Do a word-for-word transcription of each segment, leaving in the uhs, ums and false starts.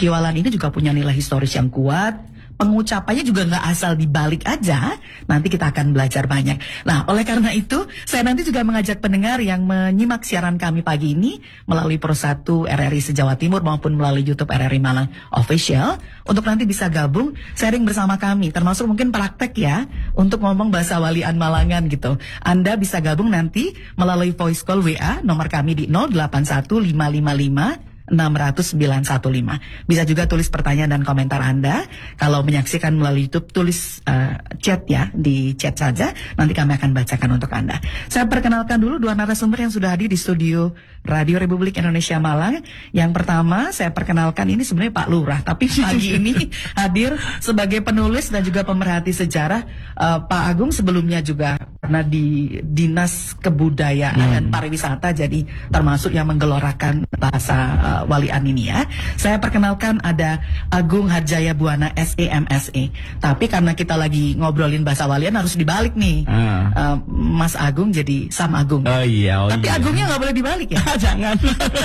Kiwalan ini juga punya nilai historis yang kuat. Pengucapannya juga nggak asal dibalik aja. Nanti kita akan belajar banyak. Nah, oleh karena itu, saya nanti juga mengajak pendengar yang menyimak siaran kami pagi ini melalui Pro satu R R I se-Jawa Timur maupun melalui YouTube R R I Malang Official untuk nanti bisa gabung sharing bersama kami, termasuk mungkin praktek ya untuk ngomong bahasa walian Malangan gitu. Anda bisa gabung nanti melalui voice call W A nomor kami di nol delapan satu lima lima lima enam nol nol sembilan satu lima. Bisa juga tulis pertanyaan dan komentar Anda. Kalau menyaksikan melalui YouTube, tulis uh, chat ya, di chat saja. Nanti kami akan bacakan untuk Anda. Saya perkenalkan dulu dua narasumber yang sudah hadir di studio Radio Republik Indonesia Malang. Yang pertama, saya perkenalkan ini sebenarnya Pak Lurah, tapi pagi ini hadir sebagai penulis dan juga pemerhati sejarah. uh, Pak Agung sebelumnya juga karena di Dinas Kebudayaan hmm. dan Pariwisata, jadi termasuk yang menggelorakan bahasa uh, walian ini ya. Saya perkenalkan ada Agung Harjaya Buana S E M S E. Tapi karena kita lagi ngobrolin bahasa walian harus dibalik nih. Uh. Uh, Mas Agung jadi Sam Agung. Oh iya. Oh Tapi iya. Agungnya nggak boleh dibalik ya. Jangan.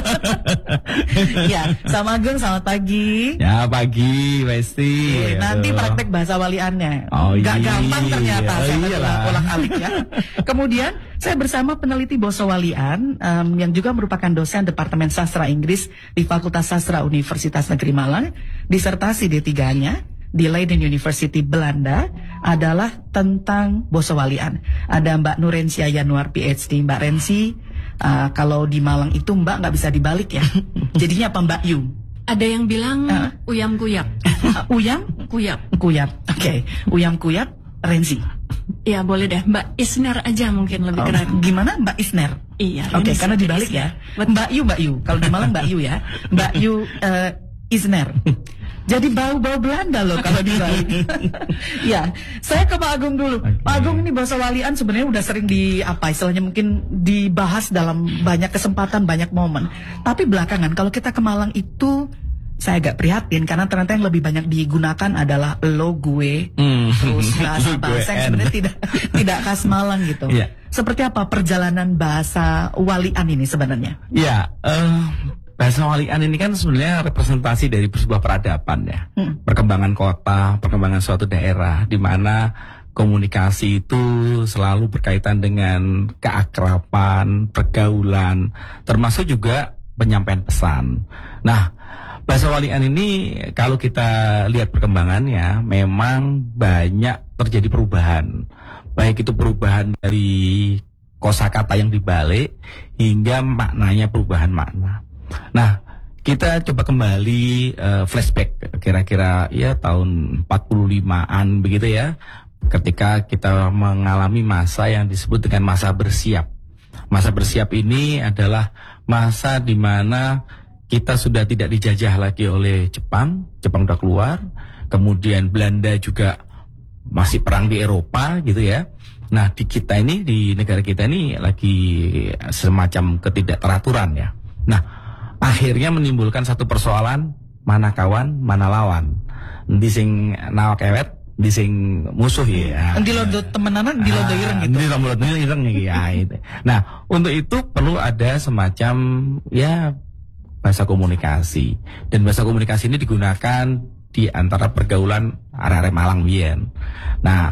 Ya, Sam Agung selamat pagi. Ya pagi, Westi. Oke, nanti praktek bahasa waliannya. Oh, Gak iya. gampang ternyata. Oh, Saya iyalah. ulang-alik ya. Kemudian saya bersama peneliti Basa Walian um, yang juga merupakan dosen Departemen Sastra Inggris di Fakultas Sastra Universitas Negeri Malang. Disertasi D tiga-nya di Leiden University Belanda adalah tentang Basa Walian. Ada Mbak Nurensia Yanuar P H D. Mbak Rensi, uh, kalau di Malang itu Mbak nggak bisa dibalik ya. Jadinya apa Mbak Yu? Ada yang bilang Uh. uyam kuyap. Uh, uyam? Kuyap. Kuyap. Oke. Okay. Uyam kuyap Rensi. Ya boleh deh, Mbak Isner aja mungkin lebih Oh, keren. gimana Mbak Isner? Iya. Oke, okay, Rensi karena jadi dibalik Isner. ya. Betul. Mbak Yu, Mbak Yu. Kalau di Malang Mbak Yu ya. Mbak Yu uh, Isner. Jadi bau-bau Belanda loh kalau dibalik. Ya, saya ke Pak Agung dulu. Okay. Pak Agung ini bahasa walian sebenarnya udah sering di apa istilahnya mungkin dibahas dalam banyak kesempatan, banyak momen. Tapi belakangan kalau kita ke Malang itu saya agak prihatin karena ternyata yang lebih banyak digunakan adalah lo gue Hmm. terus bahasa-bahasa yang sebenarnya tidak tidak khas Malang gitu. Iya. Seperti apa perjalanan bahasa walian ini sebenarnya? Ya, eh, bahasa walian ini kan sebenarnya representasi dari sebuah peradaban ya. Hmm. Perkembangan kota, perkembangan suatu daerah di mana komunikasi itu selalu berkaitan dengan keakraban, pergaulan, termasuk juga penyampaian pesan. Nah, bahasa walian ini kalau kita lihat perkembangannya memang banyak terjadi perubahan. Baik itu perubahan dari kosakata yang dibalik hingga maknanya perubahan makna. Nah, kita coba kembali uh, flashback kira-kira ya tahun empat puluh limaan begitu ya. Ketika kita mengalami masa yang disebut dengan masa bersiap. Masa bersiap ini adalah masa di mana kita sudah tidak dijajah lagi oleh Jepang, Jepang udah keluar, kemudian Belanda juga masih perang di Eropa gitu ya. Nah di kita ini, di negara kita ini lagi semacam ketidakteraturan ya. Nah akhirnya menimbulkan satu persoalan, mana kawan, mana lawan. Di sing nawak ewet, di sing musuh ya. Di lodo temenanan, di lodo ireng gitu. Di lodo ireng ya itu. Nah untuk itu perlu ada semacam ya bahasa komunikasi, dan bahasa komunikasi ini digunakan di antara pergaulan arek-arek Malang biyen. Nah,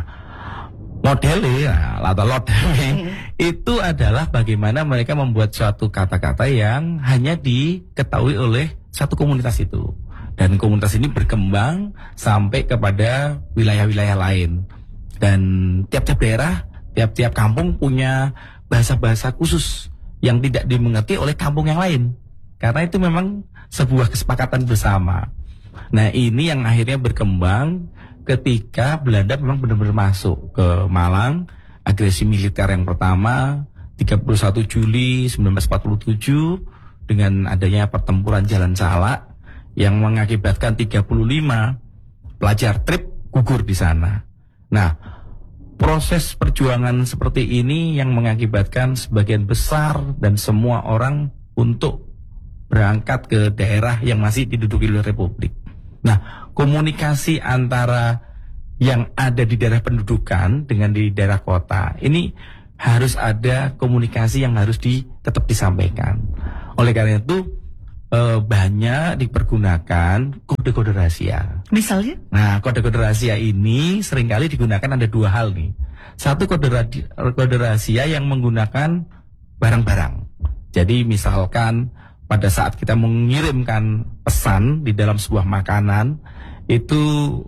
modelnya, atau modelnya itu adalah bagaimana mereka membuat suatu kata-kata yang hanya diketahui oleh satu komunitas itu, dan komunitas ini berkembang sampai kepada wilayah-wilayah lain, dan tiap-tiap daerah, tiap-tiap kampung punya bahasa-bahasa khusus yang tidak dimengerti oleh kampung yang lain. Karena itu memang sebuah kesepakatan bersama. Nah ini yang akhirnya berkembang ketika Belanda memang benar-benar masuk ke Malang. Agresi militer yang pertama tiga puluh satu Juli seribu sembilan ratus empat puluh tujuh dengan adanya pertempuran Jalan Salak yang mengakibatkan tiga puluh lima pelajar Trip gugur di sana. Nah proses perjuangan seperti ini yang mengakibatkan sebagian besar dan semua orang untuk berangkat ke daerah yang masih diduduki oleh Republik. Nah, komunikasi antara yang ada di daerah pendudukan dengan di daerah kota, ini harus ada komunikasi yang harus di, tetap disampaikan. Oleh karena itu, eh, banyak dipergunakan kode-kode rahasia. Misalnya? Nah, kode-kode rahasia ini seringkali digunakan ada dua hal nih. Satu kode, radi- kode rahasia yang menggunakan barang-barang. Jadi misalkan pada saat kita mengirimkan pesan di dalam sebuah makanan, itu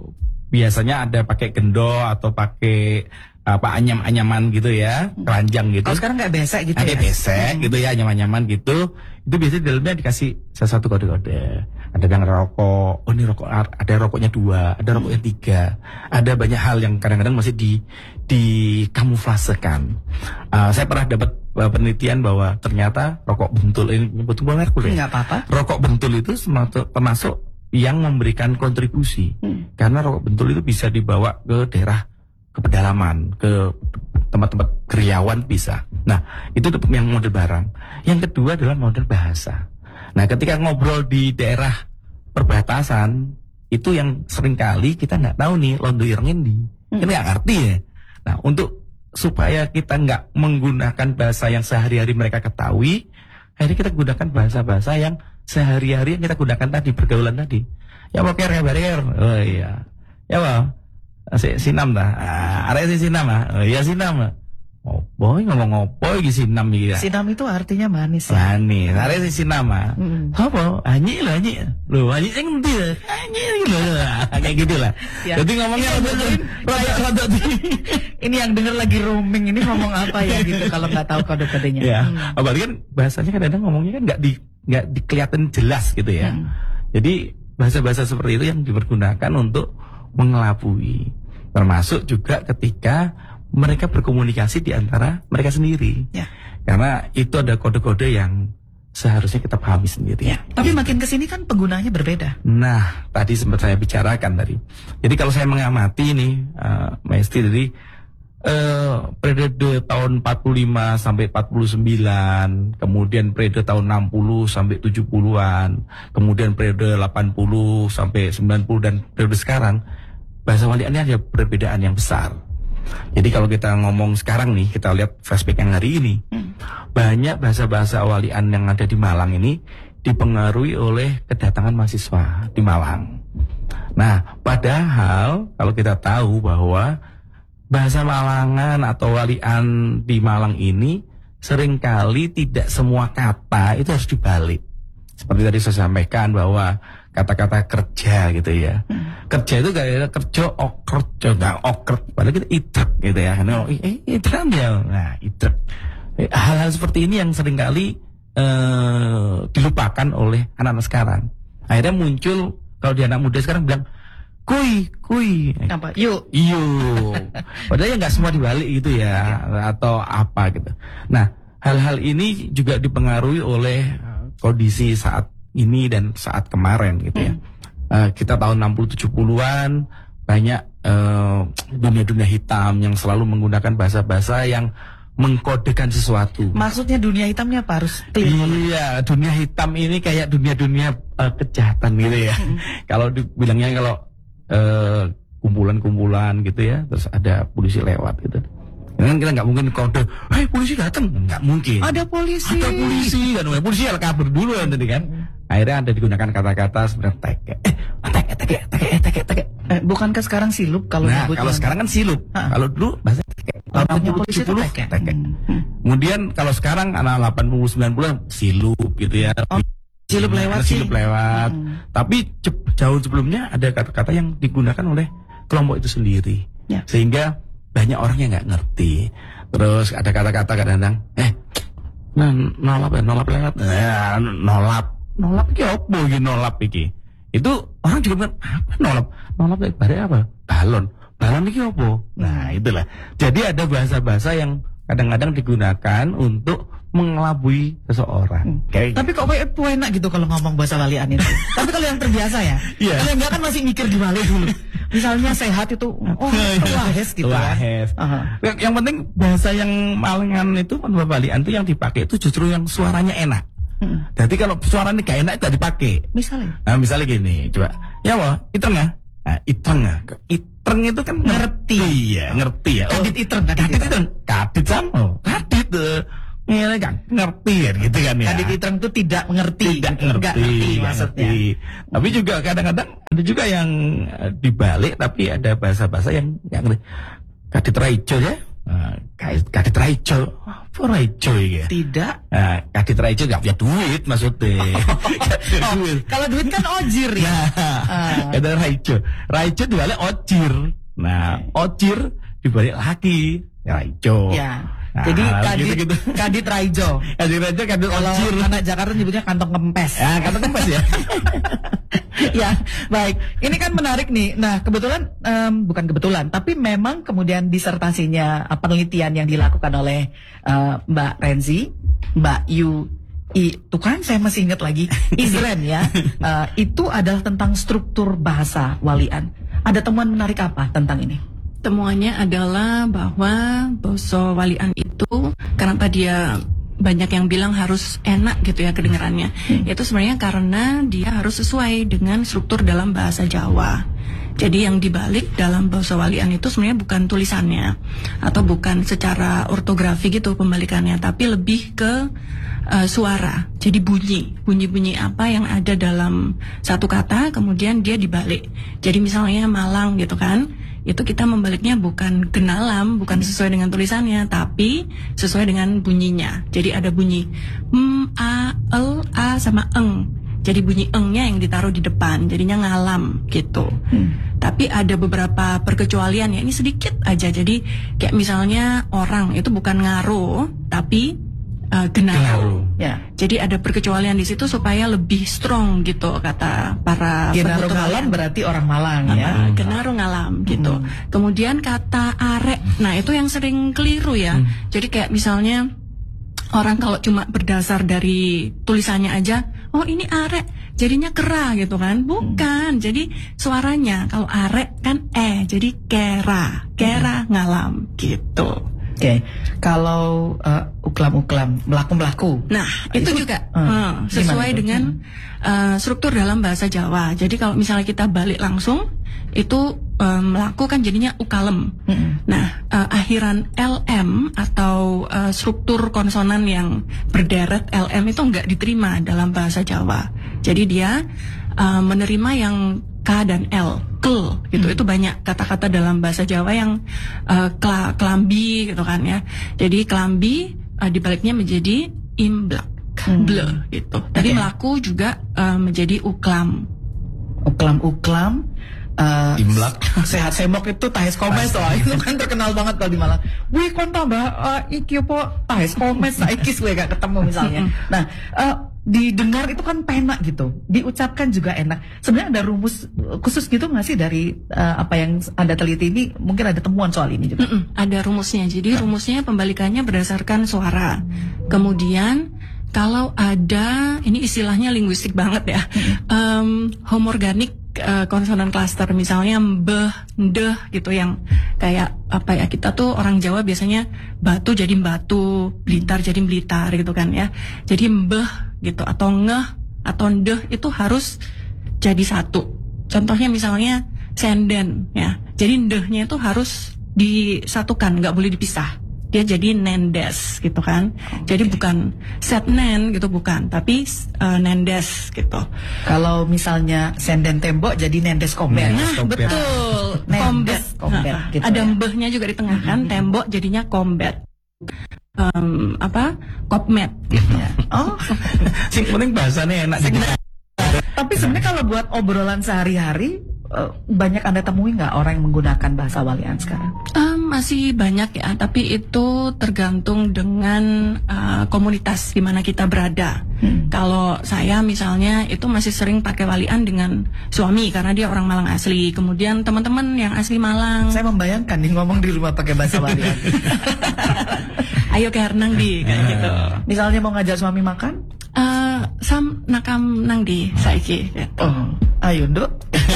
biasanya ada pakai gendo atau pakai apa anyam-anyaman gitu ya, keranjang gitu. Kalau sekarang nggak besek gitu Ada ya? besek gitu ya, anyam-anyaman gitu. Itu biasanya di dalamnya dikasih sesuatu kode-kode. Ada yang rokok, oh ini rokok, ada rokoknya dua, ada rokoknya tiga. Ada banyak hal yang kadang-kadang masih di dikamuflasekan. Uh, saya pernah dapat uh, penelitian bahwa ternyata rokok bentul ini betul merek ya. Nggak apa-apa. Rokok bentul itu termasuk, termasuk yang memberikan kontribusi. Hmm. Karena rokok bentul itu bisa dibawa ke daerah ke pedalaman, ke tempat-tempat kriawan bisa. Nah, itu yang model barang. Yang kedua adalah model bahasa. Nah, ketika ngobrol di daerah perbatasan, itu yang seringkali kita nggak tahu nih londo irengin di, kita nggak ngerti ya. Nah, untuk supaya kita nggak menggunakan bahasa yang sehari-hari mereka ketahui, akhirnya kita gunakan bahasa-bahasa yang sehari-hari yang kita gunakan tadi, pergaulan tadi. Ya mau ker, kabar oh iya. Ya mau si sinam dah. Ah, arek si sinam ah. Oh iya sinam. Oh boy ngomong opo iki sinam iki ya. Sinam itu artinya manis ya. Manis. Arek si sinam ah. Mm. Apa? Anyi lah anyi. Loh anyi sing endi ya? Anyi lho. Kayak gitu lah. Ya. Jadi ngomongnya rada-rada Ini yang denger lagi roaming ini ngomong apa ya gitu kalau nggak tahu kode-kodenya. Ya, Hmm. apalagi kan bahasanya kadang-kadang ngomongnya kan nggak di nggak dikelihatan jelas gitu ya. Hmm. Jadi bahasa-bahasa seperti itu yang dipergunakan untuk mengelabui, termasuk juga ketika mereka berkomunikasi di antara mereka sendiri. Ya. Karena itu ada kode-kode yang seharusnya kita pahami sendiri. Ya. Tapi makin kesini kan penggunanya berbeda. Nah, tadi sempat saya bicarakan tadi. Jadi kalau saya mengamati nih, uh, Maestri dari uh, periode tahun empat puluh lima sampai empat puluh sembilan, kemudian periode tahun enam puluh sampai tujuh puluhan, kemudian periode delapan puluh sampai sembilan puluh dan periode sekarang, bahasa waliannya ada perbedaan yang besar. Jadi kalau kita ngomong sekarang nih, kita lihat flashback yang hari ini, hmm. banyak bahasa-bahasa walian yang ada di Malang ini dipengaruhi oleh kedatangan mahasiswa di Malang. Nah, padahal kalau kita tahu bahwa bahasa Malangan atau walian di Malang ini seringkali tidak semua kata itu harus dibalik. Seperti tadi saya sampaikan bahwa kata-kata kerja gitu ya. Hmm. Kerja itu kayak kerja okrot, enggak okrot. Padahal kita itrek gitu ya. Nah, eh, itrek ya. Nah, itrek. Hal-hal seperti ini yang seringkali eh, dilupakan oleh anak-anak sekarang. Akhirnya muncul kalau di anak muda sekarang bilang kui, kui. Apa? Yuk. Yuk. Padahal ya nggak semua dibalik gitu ya, atau apa gitu. Nah, hal-hal ini juga dipengaruhi oleh kondisi saat ini dan saat kemarin gitu ya. Hmm. Uh, kita tahun enam puluh tujuh puluhan banyak uh, dunia-dunia hitam yang selalu menggunakan bahasa-bahasa yang mengkodekan sesuatu. Maksudnya dunia hitamnya apa? Harus clear? Iya, dunia hitam ini kayak dunia-dunia uh, kejahatan gitu ya. Hmm. Kalau dibilangnya kalau uh, kumpulan-kumpulan gitu ya, terus ada polisi lewat gitu. Kan kita nggak mungkin kode, hei polisi datang, nggak mungkin. Ada polisi. Ada polisi kan, polisi ya kabur dulu kan tadi kan. Akhirnya ada digunakan kata-kata sebenarnya teke, eh teke, teke, teke, teke, teke. Eh, bukankah sekarang silup kalau nah, nyebut kalau yang... sekarang kan silup. Ha. Kalau dulu bahasa teke. Tahun enam puluh tujuh puluh teke. teke. Hmm. Kemudian kalau sekarang anak delapan puluh sembilan puluh silup gitu ya. Oh, silup lewat sih. Silup lewat. Hmm. Tapi jauh sebelumnya ada kata-kata yang digunakan oleh kelompok itu sendiri. Ya. Sehingga banyak orang yang nggak ngerti. Terus ada kata-kata kadang-kadang, eh, nah, nolap ya, nolap lewat, nah, nolap, nolap iki apa iki nolap iki? Itu orang juga bilang, apa nolap? Nolap dari apa? Balon, balon iki apa? Nah itulah. Jadi ada bahasa-bahasa yang kadang-kadang digunakan untuk mengelabui seseorang. Hmm. Kayak tapi kok kayak enak gitu kalau ngomong bahasa walian itu. Tapi kalau yang terbiasa ya, yeah. Kalau yang enggak kan masih mikir di balik dulu. Misalnya sehat itu, oh wahes gitu wahes. Kan. Uh-huh. Yang penting bahasa yang Malangan itu, walian itu yang dipakai itu justru yang suaranya enak. Hmm. Jadi kalau suaranya gak enak itu dipakai. Misalnya? Nah misalnya gini, coba. Ya wah, iteng ya? Nah, iteng ya? Iteng itu kan ngerti ya, ngerti ya. Oh, kadit iteng, kadit iteng. Kadit sama. Kadit. Ini kan ngerti kan gitu kan ya. Kadit Itreng itu tidak mengerti. Tidak gitu. ngerti, Nggak ngerti nggak maksudnya. ngerti. Tapi juga kadang-kadang ada juga yang eh, dibalik tapi ada bahasa-bahasa yang nggak ngerti. Kadit Raijo ya. Nah, Kadit Kadit Raijo. Apa Raijo ya? Tidak. Nah, Kadit Raijo nggak punya duit maksudnya. Nggak punya Oh, duit. kalau duit kan ojir ya. Nah, ada Raijo. Raijo dibalik ojir. Nah, ojir dibalik lagi Raijo. Ya. Nah, Jadi Kadit, gitu-gitu. Kadit Raijo. Kadit Raijo, Kadit Kalau ojir. anak Jakarta nyebutnya kantong kempes. Ya, kata kempes ya. Ya, baik. Ini kan menarik nih. Nah, kebetulan em, bukan kebetulan, tapi memang kemudian disertasinya eh, penelitian yang dilakukan oleh eh, Mbak Renzi, Mbak Yu I, tuh kan saya masih ingat lagi, Izren ya. Eh, itu adalah tentang struktur bahasa walian. Ada temuan menarik apa tentang ini? Temuannya adalah bahwa basa walian itu kenapa dia banyak yang bilang harus enak gitu ya kedengarannya. Hmm. Itu sebenarnya karena dia harus sesuai dengan struktur dalam bahasa Jawa. Jadi yang dibalik dalam bahasa walian itu sebenarnya bukan tulisannya atau bukan secara ortografi gitu pembalikannya, tapi lebih ke uh, suara. Jadi bunyi, bunyi-bunyi apa yang ada dalam satu kata kemudian dia dibalik. Jadi misalnya Malang gitu kan, itu kita membaliknya bukan genalam, bukan sesuai dengan tulisannya, tapi sesuai dengan bunyinya. Jadi ada bunyi m, a, el, a sama eng. Jadi bunyi engnya yang ditaruh di depan, jadinya ngalam gitu. Hmm. Tapi ada beberapa perkecualian ya, ini sedikit aja. Jadi kayak misalnya orang itu bukan ngaro, tapi uh, genaro. Ya. Jadi ada perkecualian di situ supaya lebih strong gitu kata para Genaro penutur ngalam walian. berarti orang Malang ya. Uh, genaro ngalam gitu. Hmm. Kemudian kata arek, nah itu yang sering keliru ya. Hmm. Jadi kayak misalnya orang kalau cuma berdasar dari tulisannya aja, oh ini arek, jadinya kera gitu kan? Bukan, jadi suaranya kalau arek kan eh, jadi kera, kera ngalam gitu. Oke, kalau uh, uklam-uklam, melaku-melaku. Nah, itu, Itu, juga hmm, eh, sesuai gimana itu? dengan eh, struktur dalam bahasa Jawa. Jadi kalau misalnya kita balik langsung, itu eh, melaku kan jadinya ukalem. Mm-mm. Nah, eh, akhiran L M atau eh, struktur konsonan yang berderet L M itu nggak diterima dalam bahasa Jawa. Jadi dia eh, menerima yang K dan L, kel gitu. Hmm. Itu banyak kata-kata dalam bahasa Jawa yang eh, kela- kelambi gitu kan ya. Jadi kelambi eh, dibaliknya menjadi imblak, Hmm. ble gitu. Tadi Oke. melaku juga eh, menjadi uklam. Uklam-uklam. Uh, Imlak. Sehat semok itu tahes komes loh. Itu kan terkenal banget kalau di Malang. Wih kon tambah uh, iki apa tahes komes saiki gue gak ketemu misalnya. Nah, uh, didengar itu kan penak gitu. Diucapkan juga enak. Sebenarnya ada rumus khusus gitu nggak sih dari uh, apa yang Anda teliti ini? Mungkin ada temuan soal ini juga. Mm-mm, ada rumusnya. Jadi rumusnya pembalikannya berdasarkan suara. Kemudian kalau ada, ini istilahnya linguistik banget ya, um, homorganik uh, konsonan cluster, misalnya mbeh, ndeh gitu yang kayak apa ya, kita tuh orang Jawa biasanya batu jadi batu, blitar jadi blitar gitu kan ya. Jadi mbeh gitu atau ngeh atau ndeh itu harus jadi satu. Contohnya misalnya senden ya. Jadi ndehnya itu harus disatukan, nggak boleh dipisah. Dia jadi nendes gitu kan. Jadi bukan setnen gitu bukan, tapi uh, nendes gitu. Kalau misalnya senden tembok jadi nendes kombet. Nah, Kombet. betul. Nendes, Kombet. kombet, Nah, gitu ada ya. mbehnya juga di tengah kan, tembok jadinya kombet. Um, apa? Kopmet gitu. Ya. Oh, Sing penting bahasanya enak. tapi sebenarnya kalau buat obrolan sehari-hari eh, banyak Anda temui nggak orang yang menggunakan bahasa walian sekarang? Um, masih banyak ya, tapi itu tergantung dengan uh, komunitas di mana kita berada. Hmm. Kalau saya misalnya itu masih sering pakai walian dengan suami karena dia orang Malang asli. Kemudian teman-teman yang asli Malang, Saya membayangkan nih ngomong di rumah pakai bahasa walian. ayo ke Hernang di kayak gitu. Misalnya mau ngajak suami makan, Eh, sam nakam nang di saiki. Gitu. oh, ayo Nduk.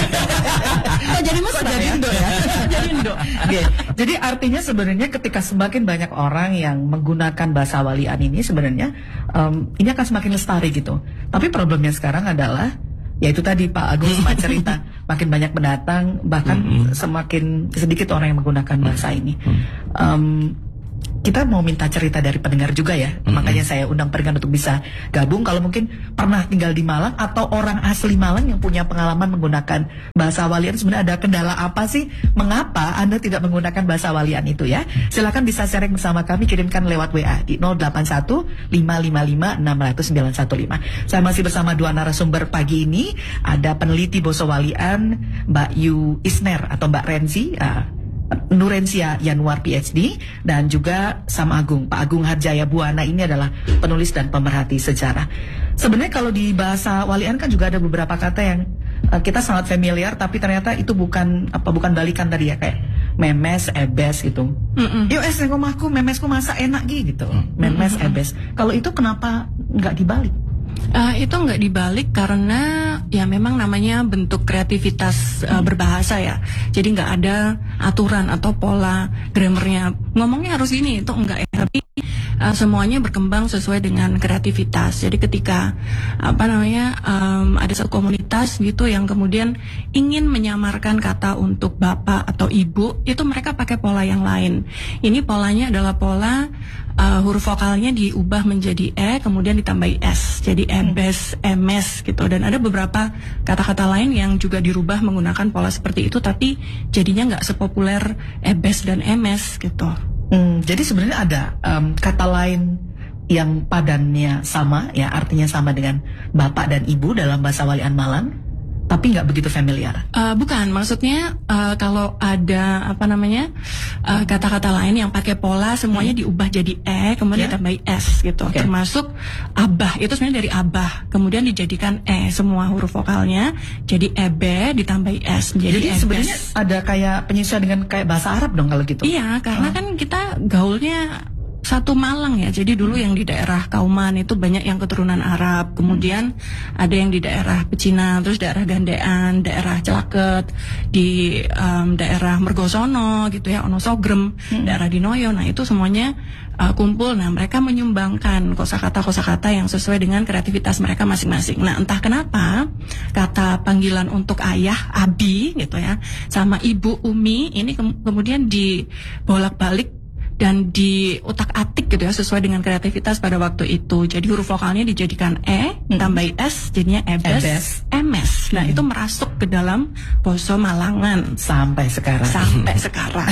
Oh, jadi mesra Jadi ya? Nduk ya. Jadi Indo. Oke, jadi artinya sebenarnya ketika semakin banyak orang yang menggunakan bahasa walian ini sebenarnya em, ini akan semakin lestari gitu. Tapi problemnya sekarang adalah ya itu tadi Pak Agung sempat cerita makin banyak pendatang bahkan semakin sedikit orang yang menggunakan bahasa ini. Em, kita mau minta cerita dari pendengar juga ya. Mm-hmm. Makanya saya undang pendengar untuk bisa gabung. Kalau mungkin pernah tinggal di Malang atau orang asli Malang yang punya pengalaman menggunakan bahasa walian, sebenarnya ada kendala apa sih? Mengapa Anda tidak menggunakan bahasa walian itu ya? Silakan bisa sharing bersama kami, kirimkan lewat W A di nol delapan satu lima lima lima enam nol nol sembilan satu lima. Saya masih bersama dua narasumber pagi ini. Ada peneliti bahasa walian Mbak Yu Isner atau Mbak Renzi, uh, Nurensia Yanuar P H D, dan juga Sam Agung, Pak Agung Harjaya Buana. Ini adalah penulis dan pemerhati sejarah. Sebenarnya kalau di bahasa walian kan juga ada beberapa kata yang uh, kita sangat familiar, tapi ternyata itu bukan apa bukan balikan tadi ya, kayak memes, ebes gitu. Mm-mm. Yo es ngomahku, memesku masa enak gitu. Memes, Mm-mm. ebes. Kalau itu kenapa nggak dibalik? Uh, itu nggak dibalik karena ya memang namanya bentuk kreativitas uh, berbahasa ya. Jadi nggak ada aturan atau pola grammarnya. Ngomongnya harus ini, itu enggak ya. Tapi uh, semuanya berkembang sesuai dengan kreativitas. Jadi ketika apa namanya um, ada satu komunitas gitu yang kemudian ingin menyamarkan kata untuk bapak atau ibu, itu mereka pakai pola yang lain. Ini polanya adalah pola uh, huruf vokalnya diubah menjadi e, kemudian ditambahi s. Jadi ebes, emes gitu. Dan ada beberapa kata-kata lain yang juga dirubah menggunakan pola seperti itu, tapi jadinya nggak sepopuler ebes dan emes gitu. Hmm, jadi sebenarnya ada um, kata lain yang padannya sama, ya artinya sama dengan bapak dan ibu dalam bahasa walian Malang, tapi nggak begitu familiar. Uh, bukan, maksudnya uh, kalau ada apa namanya uh, kata-kata lain yang pakai pola semuanya hmm. diubah jadi e, kemudian yeah. ditambahi s gitu. Okay. Termasuk abah, itu sebenarnya dari abah, kemudian dijadikan e, semua huruf vokalnya jadi ebe ditambahi s menjadi jadi sebenarnya ada kayak penyesuaian dengan kayak bahasa Arab dong kalau gitu. Iya, karena oh. kan kita gaulnya satu Malang ya, jadi dulu yang di daerah Kauman itu banyak yang keturunan Arab, kemudian ada yang di daerah Pecina, terus daerah Gandean, daerah Celaket, di um, daerah Mergosono gitu ya, Onosogrem, hmm. daerah Dinoyo. Nah itu semuanya uh, kumpul. Nah mereka menyumbangkan kosakata-kosakata yang sesuai dengan kreativitas mereka masing-masing. Nah entah kenapa kata panggilan untuk ayah Abi gitu ya, sama ibu Umi ini ke- kemudian dibolak-balik dan di utak-atik gitu ya sesuai dengan kreativitas pada waktu itu. Jadi huruf vokalnya dijadikan e, tambahi s, jadinya ebes, ebes. emes. Nah hmm. itu merasuk ke dalam basa Malangan sampai sekarang. Sampai sekarang.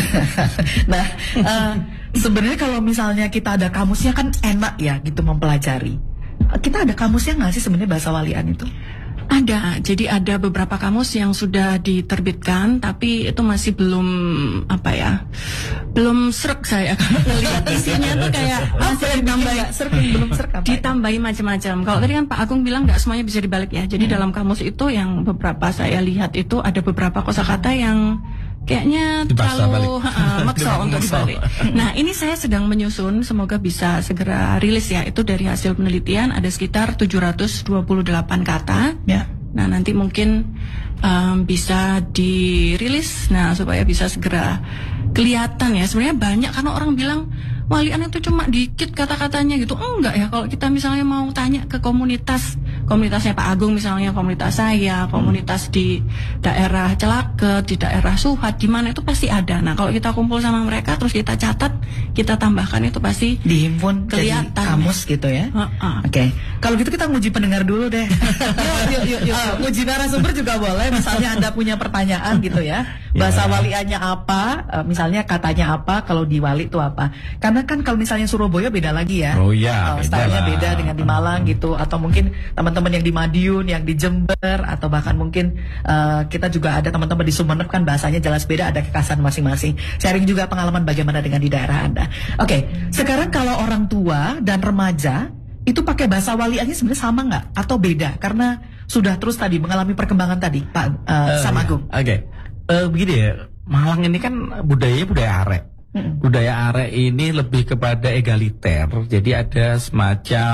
Nah uh, sebenarnya kalau misalnya kita ada kamusnya kan enak ya gitu mempelajari. Kita ada kamusnya nggak sih sebenarnya bahasa walian itu? Ada, jadi ada beberapa kamus yang sudah diterbitkan, tapi itu masih belum apa ya, belum serk saya melihat isinya tuh kayak masih ditambah, serk, belum serk apa? Ditambahi macam-macam. Kalau tadi kan Pak Agung bilang nggak semuanya bisa dibalik ya. Jadi hmm. dalam kamus itu yang beberapa saya lihat itu ada beberapa kosakata yang kayaknya terlalu uh, maksa untuk dibalik. Nah ini saya sedang menyusun, semoga bisa segera rilis ya. Itu dari hasil penelitian ada sekitar tujuh ratus dua puluh delapan kata. Ya. Nah nanti mungkin um, bisa dirilis, nah supaya bisa segera kelihatan ya. Sebenarnya banyak karena orang bilang walian itu cuma dikit kata-katanya gitu. Enggak ya, kalau kita misalnya mau tanya ke komunitas, komunitasnya Pak Agung misalnya, komunitas saya, komunitas di daerah Celaket, di daerah Suhat, di mana itu pasti ada. Nah kalau kita kumpul sama mereka terus kita catat, kita tambahkan, itu pasti dihimpun kelihatan jadi kamus ya. Gitu ya. Uh-uh. Oke, okay. Kalau gitu kita nguji pendengar dulu deh. yuk, yuk, yuk, yuk. Uh, nguji narasumber juga boleh. Misalnya Anda punya pertanyaan gitu ya, bahasa yeah. waliannya apa, uh, misalnya katanya apa, kalau di Wali itu apa. Karena kan kalau misalnya Surabaya beda lagi ya. Oh iya, uh, stylenya beda dengan di Malang gitu, atau mungkin teman-teman yang di Madiun, yang di Jember, atau bahkan mungkin uh, kita juga ada teman-teman di Sumeneb kan bahasanya jelas beda, ada kekhasan masing-masing. Sharing juga pengalaman bagaimana dengan di daerah Anda. Oke, okay. Sekarang kalau orang tua dan remaja itu pakai bahasa waliannya sebenarnya sama nggak atau beda? Karena sudah terus tadi mengalami perkembangan tadi, Pak uh, uh, Sam Agung. Oke, okay. uh, begini ya, Malang ini kan budayanya budaya arek. Mm-mm. Budaya arek ini lebih kepada egaliter, jadi ada semacam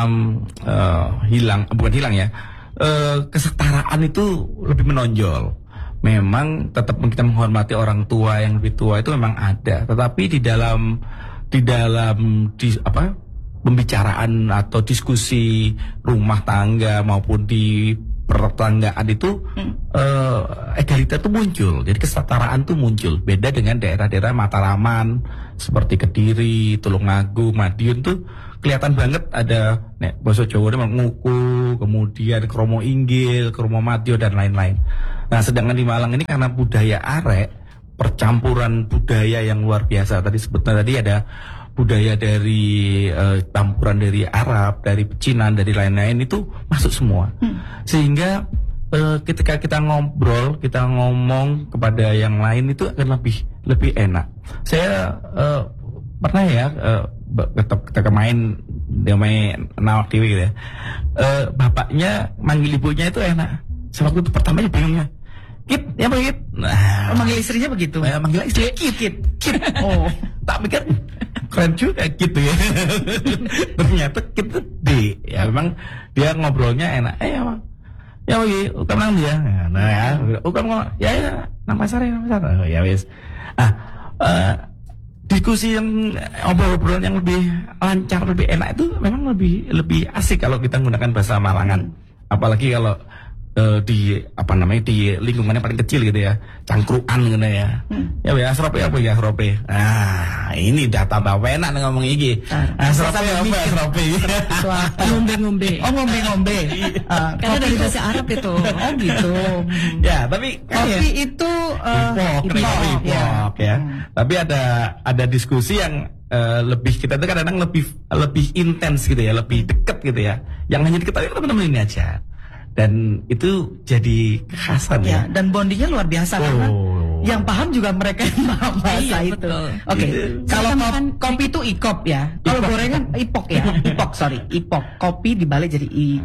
uh, hilang, bukan hilang ya, uh, kesetaraan itu lebih menonjol. Memang tetap kita menghormati orang tua yang lebih tua itu memang ada, tetapi di dalam di dalam di apa pembicaraan atau diskusi rumah tangga maupun di pertanggaan itu hmm. uh, egaliter itu muncul, jadi kesetaraan itu muncul. Beda dengan daerah-daerah Mataraman seperti Kediri, Tulungagung, Madiun tuh kelihatan banget ada nek basa Jawa itu Nguku, kemudian Kromo Inggil, Kromo Madyo dan lain-lain. Nah, sedangkan di Malang ini karena budaya arek, percampuran budaya yang luar biasa. Tadi sebutnya tadi ada budaya dari uh, campuran dari Arab, dari Pecinan, dari lain-lain itu masuk semua. Hmm. Sehingga uh, ketika kita ngobrol, kita ngomong kepada yang lain itu akan lebih lebih enak. Saya uh, pernah ya uh, ketika main dia main nawak dewi gitu ya. Uh, bapaknya manggil ibunya itu enak. Sebab itu pertamanya bingungnya. Kit, ya Pak Kit. Nah, oh, manggil istrinya begitu. Ya, manggil istri Kit, Kit, Kit. Oh, tak pikir keren juga gitu ya. Ternyata kita D. Ya memang dia ngobrolnya enak. Eh ya Bang. Ya Bagi, ukam nang dia. Nah ya, ukam ngomong, ya ya, nang pasar ya, nang pasar. Oh, ya wis. Ah, uh, diskusi yang obrol-obrolan yang lebih lancar, lebih enak itu memang lebih lebih asik kalau kita menggunakan bahasa Malangan. Apalagi kalau Uh, di apa namanya di lingkungannya paling kecil gitu ya, cangkruan gitu ya. Hmm. Ya ya asrope apa ya asrope. Ah, ini data bapak enak ngomong iki. Asrope apa asrope. Ngombe-ngombe. Oh, ngombe-ngombe. Uh, Karena dari bahasa Arab itu. Oh gitu. Ya, tapi kopi ya, itu uh, ipok, ipok, ipok ya. ya. Hmm. Tapi ada ada diskusi yang uh, lebih kita itu kadang-kadang lebih lebih intens gitu ya, lebih dekat gitu ya. Yang hanya diketahui teman-teman ini aja. Dan itu jadi kekhasan ya, ya. Dan bondingnya luar biasa oh. Karena yang paham juga mereka yang paham bahasa iya, itu. Oke, okay. Kalau kop, kopi itu ikop ya. Kalau gorengan ipok ya, ipok sorry, ipok. Kopi dibalik jadi i,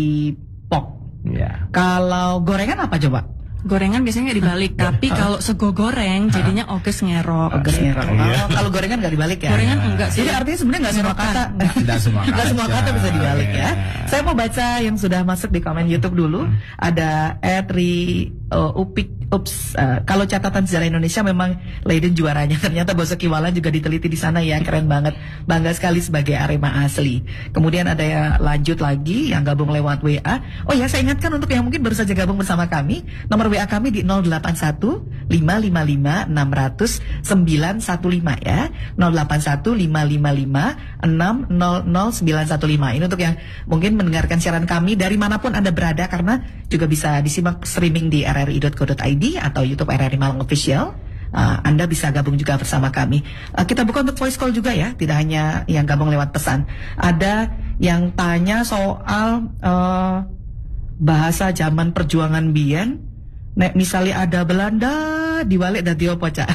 ipok. Ya. Kalau gorengan apa coba? Gorengan biasanya nggak dibalik, tapi kalau sego goreng jadinya oges ngerok. Oges ngerok. Oh, kalau gorengan nggak dibalik ya? Gorengan enggak sih. Jadi artinya sebenarnya nggak semua kata, nggak semua kata, nggak semua kata bisa dibalik ya. Saya mau baca yang sudah masuk di komen YouTube dulu. Ada Edri uh, Upik Ups, uh, kalau catatan sejarah Indonesia memang Leiden juaranya. Ternyata Boso Kiwalan juga diteliti di sana ya, keren banget. Bangga sekali sebagai Arema asli. Kemudian ada yang lanjut lagi yang gabung lewat W A. Oh ya, saya ingatkan untuk yang mungkin baru saja gabung bersama kami, nomor W A kami di nol delapan satu lima lima lima enam nol nol sembilan satu lima ya. nol delapan satu lima lima lima enam nol nol sembilan satu lima. Ini untuk yang mungkin mendengarkan siaran kami dari manapun Anda berada, karena juga bisa disimak streaming di r r i dot co dot i d atau YouTube R R I Malang Official. Uh, Anda bisa gabung juga bersama kami. Uh, kita buka untuk voice call juga ya, tidak hanya yang gabung lewat pesan. Ada yang tanya soal uh, bahasa zaman perjuangan biyen. Nek misalnya ada Belanda diwalik dadi opo Cak?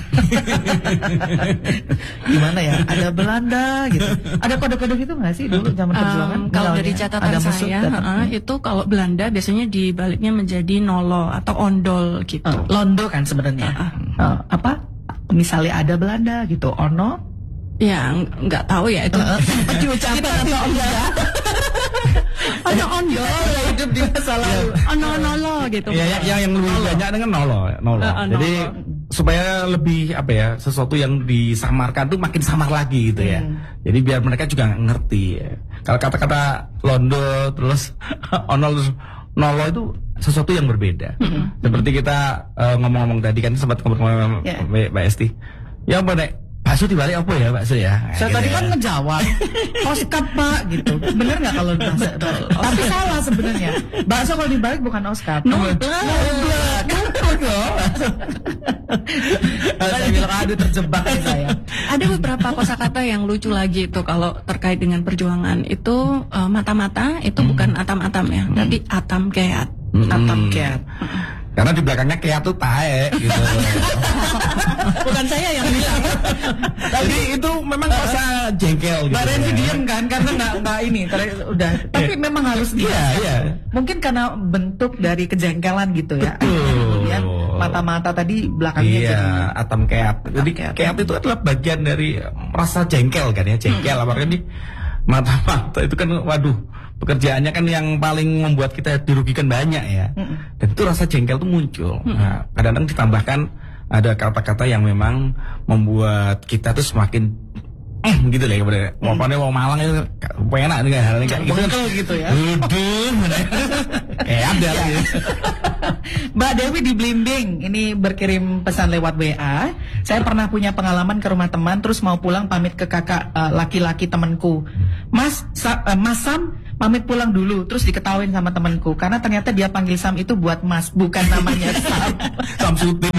Gimana ya? Ada Belanda gitu. Ada kode-kode gitu nggak sih dulu zaman perjuangan? Um, kalau dari catatan saya uh, itu kalau Belanda biasanya dibaliknya menjadi nolo atau ondol gitu. Uh, londo kan sebenarnya. Uh, uh. Uh, apa? Misalnya ada Belanda gitu, ono? Ya nggak tahu ya itu. Uh, uh. Diucapkan atau enggak? Ono ondol hidup di masa lalu. Ono nolo gitu. Ya, ya, yang yang lebih banyak dengan nolo, nolo. Uh, Jadi nolo. Supaya lebih apa ya, sesuatu yang disamarkan tuh makin samar lagi gitu ya. Hmm. Jadi biar mereka juga ngerti. Ya. Kalau kata-kata londo terus ono terus nolo itu sesuatu yang berbeda. Hmm. Seperti kita uh, ngomong-ngomong tadi kan sempat ngomong-ngomong yeah. Mbak Esti. Ya Mbak Nek, bakso dibalik apa ya bakso ya? Saya gitu tadi ya. kan ngejawab Oscar Pak gitu. Bener nggak kalau bahasa? Tapi salah sebenarnya. Bakso kalau dibalik bukan Oscar. Numplak. Numplak loh. Saya bilang aduh terjebak ya saya. Ada beberapa kosakata yang lucu lagi itu kalau terkait dengan perjuangan itu uh, mata-mata itu hmm. bukan atam-atam ya, hmm. tapi atam keat. Hmm. Atam keat. Karena di belakangnya keat tuh tae gitu. Bukan saya yang bilang. Jadi itu memang kosa jengkel gitu. Mbak Renzi diem kan karena nggak nggak ini udah. Tapi memang harus dia. Iya, iya. Mungkin karena bentuk dari kejengkelan gitu ya. Kemudian mata-mata tadi belakangnya iya, jadi atam keat. Jadi keat. keat itu adalah bagian dari rasa jengkel kan ya, jengkel hmm. apalagi di mata-mata itu kan waduh, pekerjaannya kan yang paling membuat kita dirugikan banyak ya. Hmm. Dan itu rasa jengkel itu muncul. Hmm. Nah, kadang-kadang ditambahkan ada kata-kata yang memang membuat kita tuh semakin eh gitu lah kepada wapane wong Malang itu enak nih kayak halnya kayak gitu gitu ya. Aduh. Eh ada lagi. Mbak Dewi di Blimbing ini berkirim pesan lewat W A. Saya pernah punya pengalaman ke rumah teman terus mau pulang pamit ke kakak uh, laki-laki temanku. Mas Sa, uh, Mas Sam pamit pulang dulu terus diketawain sama temanku karena ternyata dia panggil Sam itu buat Mas bukan namanya Sam. Sam Sutim.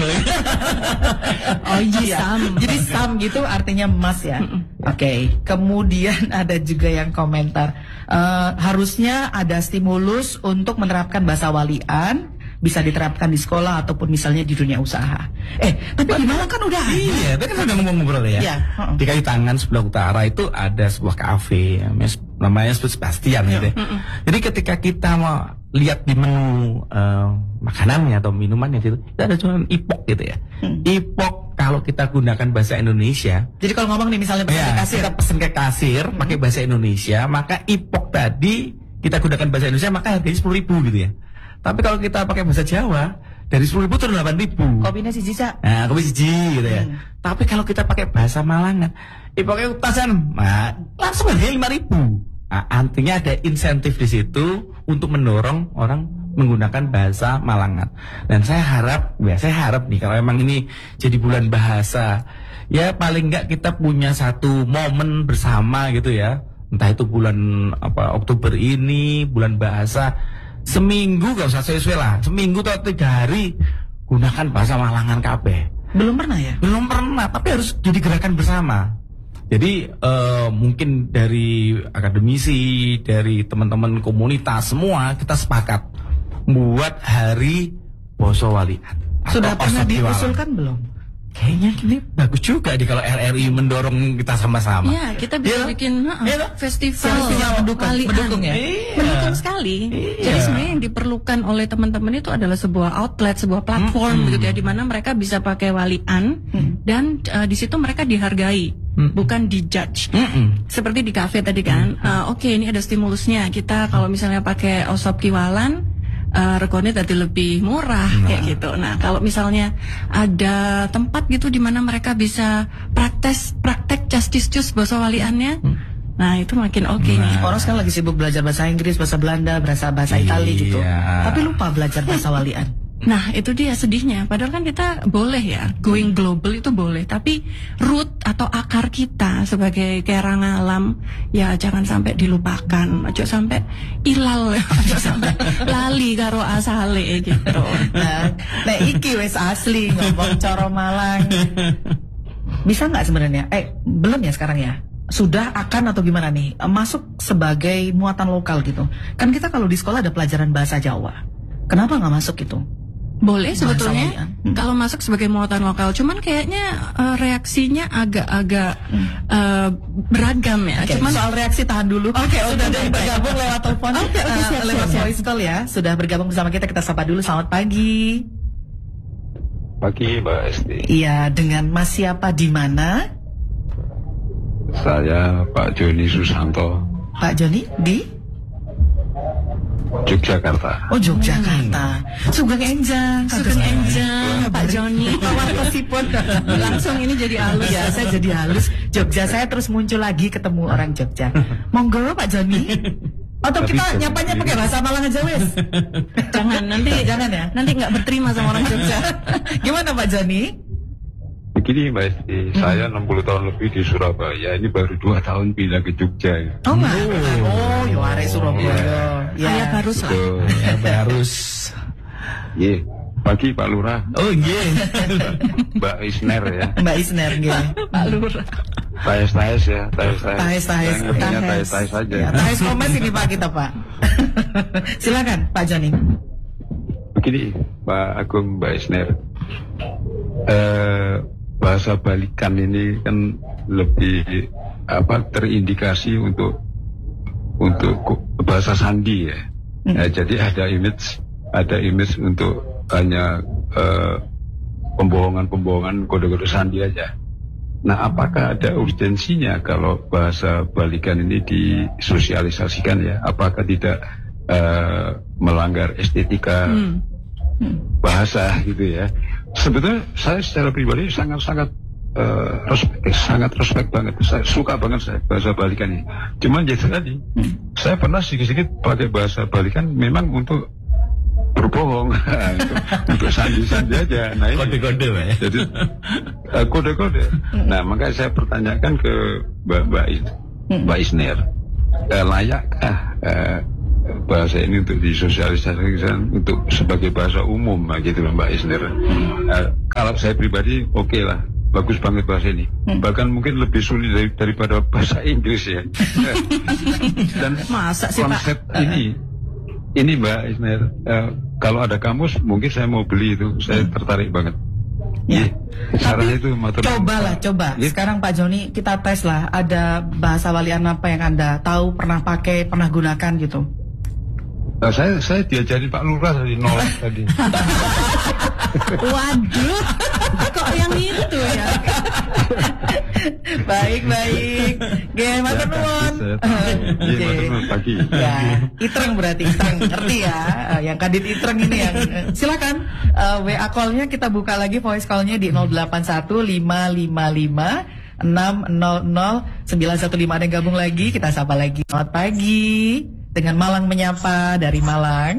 Oh iya. Sam. Jadi Sam gitu artinya Mas ya. Oke. Okay. Kemudian ada juga yang komentar uh, harusnya ada stimulus untuk menerapkan bahasa walian. Bisa diterapkan di sekolah ataupun misalnya di dunia usaha. Eh, tapi di Malang kan udah ada. Iya, tadi kan udah ngomong-ngobrol ya. Iya. Uh-uh. Di kaki tangan sebelah utara itu ada sebuah kafe, namanya Sebastian gitu. Ya. Uh-uh. Jadi ketika kita mau lihat di menu uh, makanannya atau minumannya itu, itu ada cuma ipok gitu ya. Hmm. Ipok kalau kita gunakan bahasa Indonesia. Jadi kalau ngomong nih misalnya pesan ya, ke kasir, kita pesen ke kasir hmm. pakai bahasa Indonesia, maka ipok tadi kita gunakan bahasa Indonesia maka harganya sepuluh ribu gitu ya. Tapi kalau kita pakai bahasa Jawa dari sepuluh ribu turun delapan ribu. Kopinya siji Cak. Nah, kopi siji gitu ya. Hmm. Tapi kalau kita pakai bahasa Malangan, ipoknya utasan, nah, langsung harganya lima ribu. Nah, artinya ada insentif di situ untuk mendorong orang menggunakan bahasa Malangan. Dan saya harap, ya saya harap nih kalau memang ini jadi bulan bahasa, ya paling enggak kita punya satu momen bersama gitu ya. Entah itu bulan apa Oktober ini, bulan bahasa. Seminggu gak usah sesuai lah, seminggu atau tiga hari gunakan bahasa Malangan kabeh. Belum pernah ya? Belum pernah, tapi harus jadi gerakan bersama. Jadi uh, mungkin dari akademisi, dari teman-teman komunitas semua kita sepakat buat hari Basa Walian. Sudah pernah diusulkan belum? Kayaknya ini bagus juga nih kalau R R I mendorong kita sama-sama. Iya, kita bisa ya, bikin uh, ya, festival mendukung, mendukung ya. Iya. Mendukung sekali. Iya. Jadi sebenarnya yang diperlukan oleh teman-teman itu adalah sebuah outlet, sebuah platform hmm. gitu ya, di mana mereka bisa pakai walian hmm. dan uh, di situ mereka dihargai. Hmm. Bukan dijudge. Hmm. Seperti di kafe tadi kan. Hmm. Uh, Oke, okay, ini ada stimulusnya. Kita kalau misalnya pakai osop kiwalan Uh, regonnya tadi lebih murah nah. kayak gitu. Nah, kalau misalnya ada tempat gitu di mana mereka bisa praktek praktek justis basa waliannya, hmm. nah itu makin oke okay nah. nih. Orang sekarang lagi sibuk belajar bahasa Inggris, bahasa Belanda, bahasa bahasa iya. Italia gitu. Tapi lupa belajar bahasa walian. Nah, itu dia sedihnya. Padahal kan kita boleh ya, going global itu boleh. Tapi root atau akar kita sebagai kerang alam, ya jangan sampai dilupakan. Aja sampai ilal, aja sampai lali karo asale gitu. Nah, nah iki wes asli ngomong coro Malang. Bisa nggak sebenarnya? Eh, belum ya sekarang ya? Sudah akan atau gimana nih? Masuk sebagai muatan lokal gitu. Kan kita kalau di sekolah ada pelajaran bahasa Jawa. Kenapa nggak masuk itu? Boleh sebetulnya hmm. kalau masuk sebagai muatan lokal, cuman kayaknya uh, reaksinya agak-agak hmm. uh, beragam ya. Okay. Cuman soal reaksi tahan dulu. Oke, okay, udah ada yang bergabung lewat telepon, okay, okay, uh, lewat voice call ya. Sudah bergabung bersama kita, kita sapa dulu. Selamat pagi. Pagi Mbak Esti. Iya, dengan Mas siapa di mana? Saya Pak Joni Susanto. Pak Joni di Yogyakarta. Oh Yogyakarta. Hmm. Sugeng Enjang. Sugeng Enjang, Pak Joni. Meskipun langsung ini jadi halus ya. Saya jadi halus. Jogja saya terus muncul lagi ketemu orang Jogja. Monggo Pak Joni. Atau Tapi kita nyapanya pakai bahasa Malang aja wes. Jangan nanti jangan ya. Nanti nggak berterima sama orang Jogja. Gimana Pak Joni? Begini Mbak Esti, hmm. saya enam puluh tahun lebih di Surabaya. Ini baru dua tahun pindah ke Jogja. Ya. Oh, nah. oh, yo are Surabaya. Ya, ya harus lah. Ya, harus. Ye, pagi Pak Lurah. Oh iya. Mbak Isner ya. Mbak Isner gitu. Pak Lurah. Tahes tahes ya, tahes tahes. Tahes tahes. Tahes tahes saja. Ya, tahes komes ini Pak kita Pak. Silakan Pak Joni. Begini Pak Agung, Mbak Isner. Eh bahasa balikan ini kan lebih apa terindikasi untuk untuk bahasa sandi ya. Hmm. Nah, jadi ada image ada image untuk hanya uh, pembohongan-pembohongan kode-kode sandi aja. Nah, apakah ada urgensinya kalau bahasa balikan ini disosialisasikan ya? Apakah tidak uh, melanggar estetika hmm. Hmm. bahasa gitu ya? Sebetulnya saya secara pribadi sangat-sangat uh, respect, sangat respect banget. Saya suka banget saya bahasa balikan ini. Cuman jadi tadi, hmm. saya pernah sedikit-sedikit pakai bahasa balikan memang untuk berbohong, untuk, untuk sandi-sandi aja. Nah, kode-kode, Pak. Jadi uh, kode-kode. Nah, makanya saya pertanyakan ke Mbak Mbak, Mbak Isner, uh, layakkah uh, bahasa ini untuk disosialisasikan untuk sebagai bahasa umum, gitu Mbak Isner. Uh, kalau saya pribadi oke okay lah, bagus banget bahasa ini. Hmm. Bahkan mungkin lebih sulit dari, daripada bahasa Inggris ya. Dan masa sih, konsep Pak? ini, ini Mbak Isner, uh, kalau ada kamus mungkin saya mau beli itu, saya tertarik banget. Ya. Tapi itu cobalah, coba. Ya. Sekarang Pak Joni kita tes lah, ada bahasa walian apa yang Anda tahu, pernah pakai, pernah gunakan gitu. Nah, saya saya diajarin Pak Lurah dari nol tadi. Waduh, kok yang itu ya? Baik baik. Gak makan nuwun. Iya, makan pagi. Ya, itreng berarti itreng, ngerti ya? Yang kadit itreng ini yang silakan uh, W A call-nya kita buka lagi, voice call-nya di nol delapan satu lima lima lima enam nol nol sembilan satu lima. Ada yang gabung lagi, kita sapa lagi. Selamat pagi. Dengan Malang menyapa dari Malang.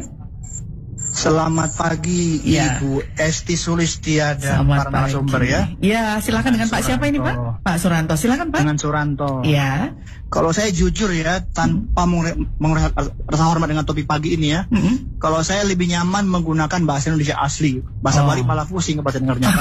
Selamat pagi ya. Ibu Esti Sulistia dan para narasumber ya. Ya, silakan dengan Suranto. Pak siapa ini Pak? Pak Suranto, silakan Pak. Dengan Suranto. Ya. Kalau saya jujur ya, tanpa hmm. mengurangi rasa hormat dengan topik pagi ini ya. Hmm. Kalau saya lebih nyaman menggunakan bahasa Indonesia asli. Bahasa oh. Bali malah pusing bahasa dengarnya.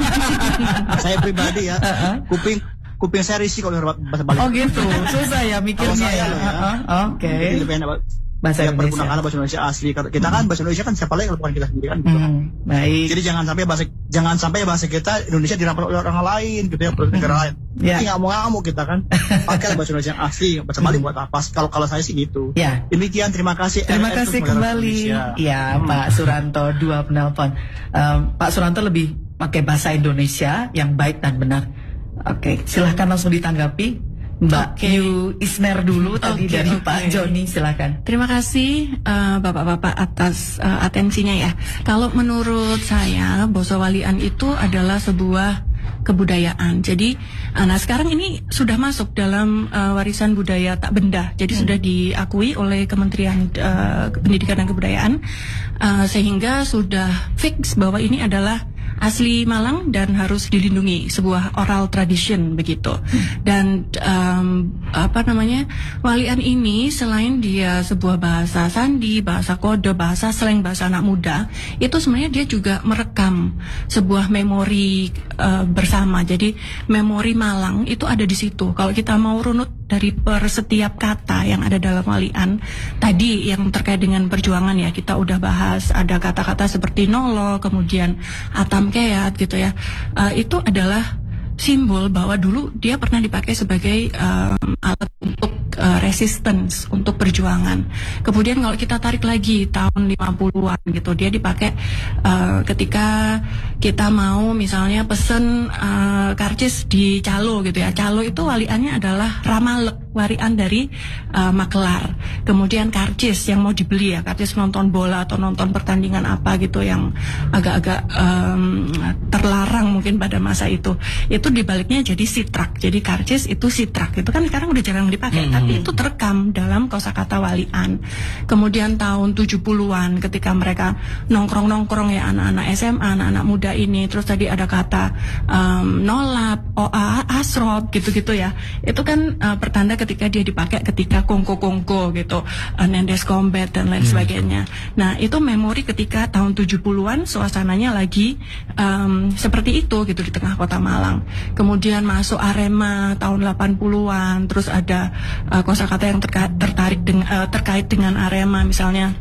Saya pribadi ya, uh-huh. kuping kuping saya risih kalau dengar bahasa Bali. Oh gitu, susah ya mikirnya ya. ya. Uh-huh. Oke. Okay. Lebih enak bahasa yang pergunakan bahasa Indonesia asli. Kita hmm. kan bahasa Indonesia kan siapa lagi kalau bukan kita sendiri kan. Gitu, hmm. kan? Baik. Jadi jangan sampai bahasa jangan sampai bahasa kita Indonesia dirampas oleh orang lain gitu ya, hmm. negara lain. Ya. Nggak mau ngamuk kita kan. Pakai bahasa Indonesia yang asli. Bahasa Bali hmm. buat apa? Kalau kalau saya sih gitu. Ya. Demikian, terima kasih. Terima R R kasih kembali. Ya hmm. Pak Suranto dua penelpon. Um, Pak Suranto lebih pakai bahasa Indonesia yang baik dan benar. Oke, silahkan langsung ditanggapi. Mbak okay. Yu Isner dulu tadi okay, dari okay. Pak Joni, silakan. Terima kasih uh, Bapak-bapak atas uh, atensinya ya. Kalau menurut saya basa walian itu adalah sebuah kebudayaan. Jadi, uh, nah sekarang ini sudah masuk dalam uh, warisan budaya tak benda. Jadi hmm. sudah diakui oleh Kementerian uh, Pendidikan dan Kebudayaan, uh, sehingga sudah fix bahwa ini adalah asli Malang dan harus dilindungi, sebuah oral tradition begitu. Dan um, apa namanya, walian ini selain dia sebuah bahasa sandi, bahasa kode, bahasa slang, bahasa anak muda, itu sebenarnya dia juga merekam sebuah memori uh, bersama. Jadi memori Malang itu ada di situ. Kalau kita mau runut dari per setiap kata yang ada dalam walian tadi yang terkait dengan perjuangan ya, kita udah bahas ada kata-kata seperti nolo, kemudian atam keat gitu ya, uh, itu adalah simbol bahwa dulu dia pernah dipakai sebagai um, alat untuk uh, resistance, untuk perjuangan. Kemudian kalau kita tarik lagi tahun lima puluhan gitu, dia dipakai uh, ketika kita mau misalnya pesen uh, karcis di Calo gitu ya. Calo itu waliannya adalah Ramalek, warian dari uh, Makelar. Kemudian karcis yang mau dibeli ya, karcis nonton bola atau nonton pertandingan apa gitu yang agak-agak um, terlarang mungkin pada masa itu. Itu dibaliknya jadi sitrak. Jadi karcis itu sitrak. Itu kan sekarang udah jarang dipakai, hmm. tapi itu terekam dalam kosakata walian. Kemudian tahun tujuh puluhan ketika mereka nongkrong-nongkrong ya, anak-anak S M A, anak-anak muda ini, terus tadi ada kata um, nolap, oa, asrop gitu-gitu ya. Itu kan uh, pertanda ketika dia dipakai ketika kongko-kongko gitu, uh, nendes combat dan lain hmm. sebagainya. Nah, itu memori ketika tahun tujuh puluhan suasananya lagi um, seperti itu gitu di tengah kota Malang. Kemudian masuk Arema tahun delapan puluhan, terus ada uh, kosakata yang terka- tertarik dengan uh, terkait dengan Arema, misalnya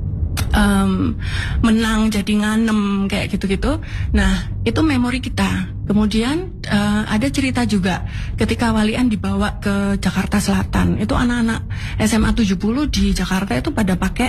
um, menang jadi nganem kayak gitu-gitu. Nah, itu memori kita. Kemudian uh, ada cerita juga ketika walian dibawa ke Jakarta Selatan. Itu anak-anak S M A tujuh puluh di Jakarta itu pada pakai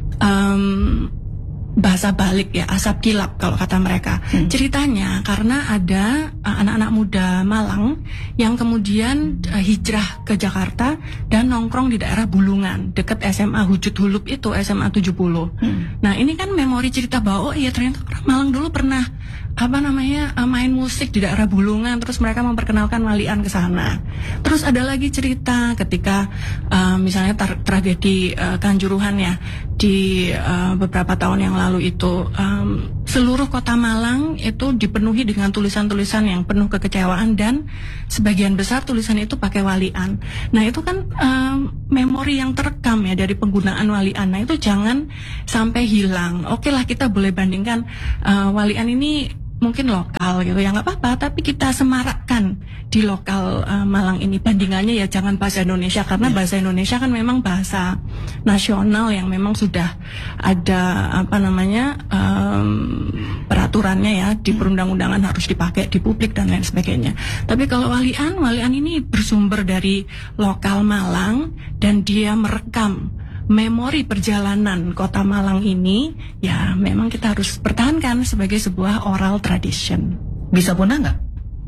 um, bahasa balik ya, asap kilap kalau kata mereka. Hmm. Ceritanya karena ada uh, anak-anak muda Malang yang kemudian uh, hijrah ke Jakarta dan nongkrong di daerah Bulungan dekat S M A Hujud Hulup itu, S M A tujuh puluh. Hmm. Nah, ini kan memori cerita bahwa oh iya ternyata orang Malang dulu pernah apa namanya uh, main musik di daerah Bulungan, terus mereka memperkenalkan walian ke sana. Terus ada lagi cerita ketika uh, misalnya tra- tragedi uh, Kanjuruhan ya di uh, beberapa tahun yang lalu itu, um, seluruh kota Malang itu dipenuhi dengan tulisan-tulisan yang penuh kekecewaan dan sebagian besar tulisan itu pakai walian. Nah itu kan um, memori yang terekam ya dari penggunaan walian. Nah itu jangan sampai hilang. Oke lah, kita boleh bandingkan uh, walian ini mungkin lokal gitu ya, nggak apa-apa, tapi kita semarakkan di lokal uh, Malang ini. Bandingannya ya jangan bahasa Indonesia, karena bahasa Indonesia kan memang bahasa nasional yang memang sudah ada apa namanya um, peraturannya ya, di perundang-undangan harus dipakai di publik dan lain sebagainya. Tapi kalau walian, walian ini bersumber dari lokal Malang dan dia merekam memori perjalanan kota Malang ini, ya memang kita harus pertahankan sebagai sebuah oral tradition. Bisa punah nggak?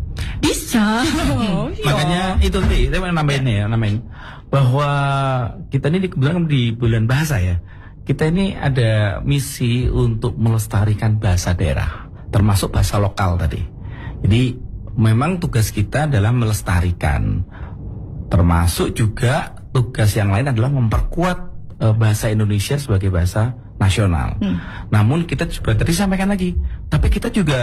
Bisa. Oh, iya. Makanya itu sih, saya mau nambahin nih ya, nambahin bahwa kita ini di- kebetulan di bulan bahasa ya. Kita ini ada misi untuk melestarikan bahasa daerah, termasuk bahasa lokal tadi. Jadi memang tugas kita adalah melestarikan, termasuk juga tugas yang lain adalah memperkuat uh, bahasa Indonesia sebagai bahasa nasional. Hmm. Namun kita juga tadi sampaikan lagi, tapi kita juga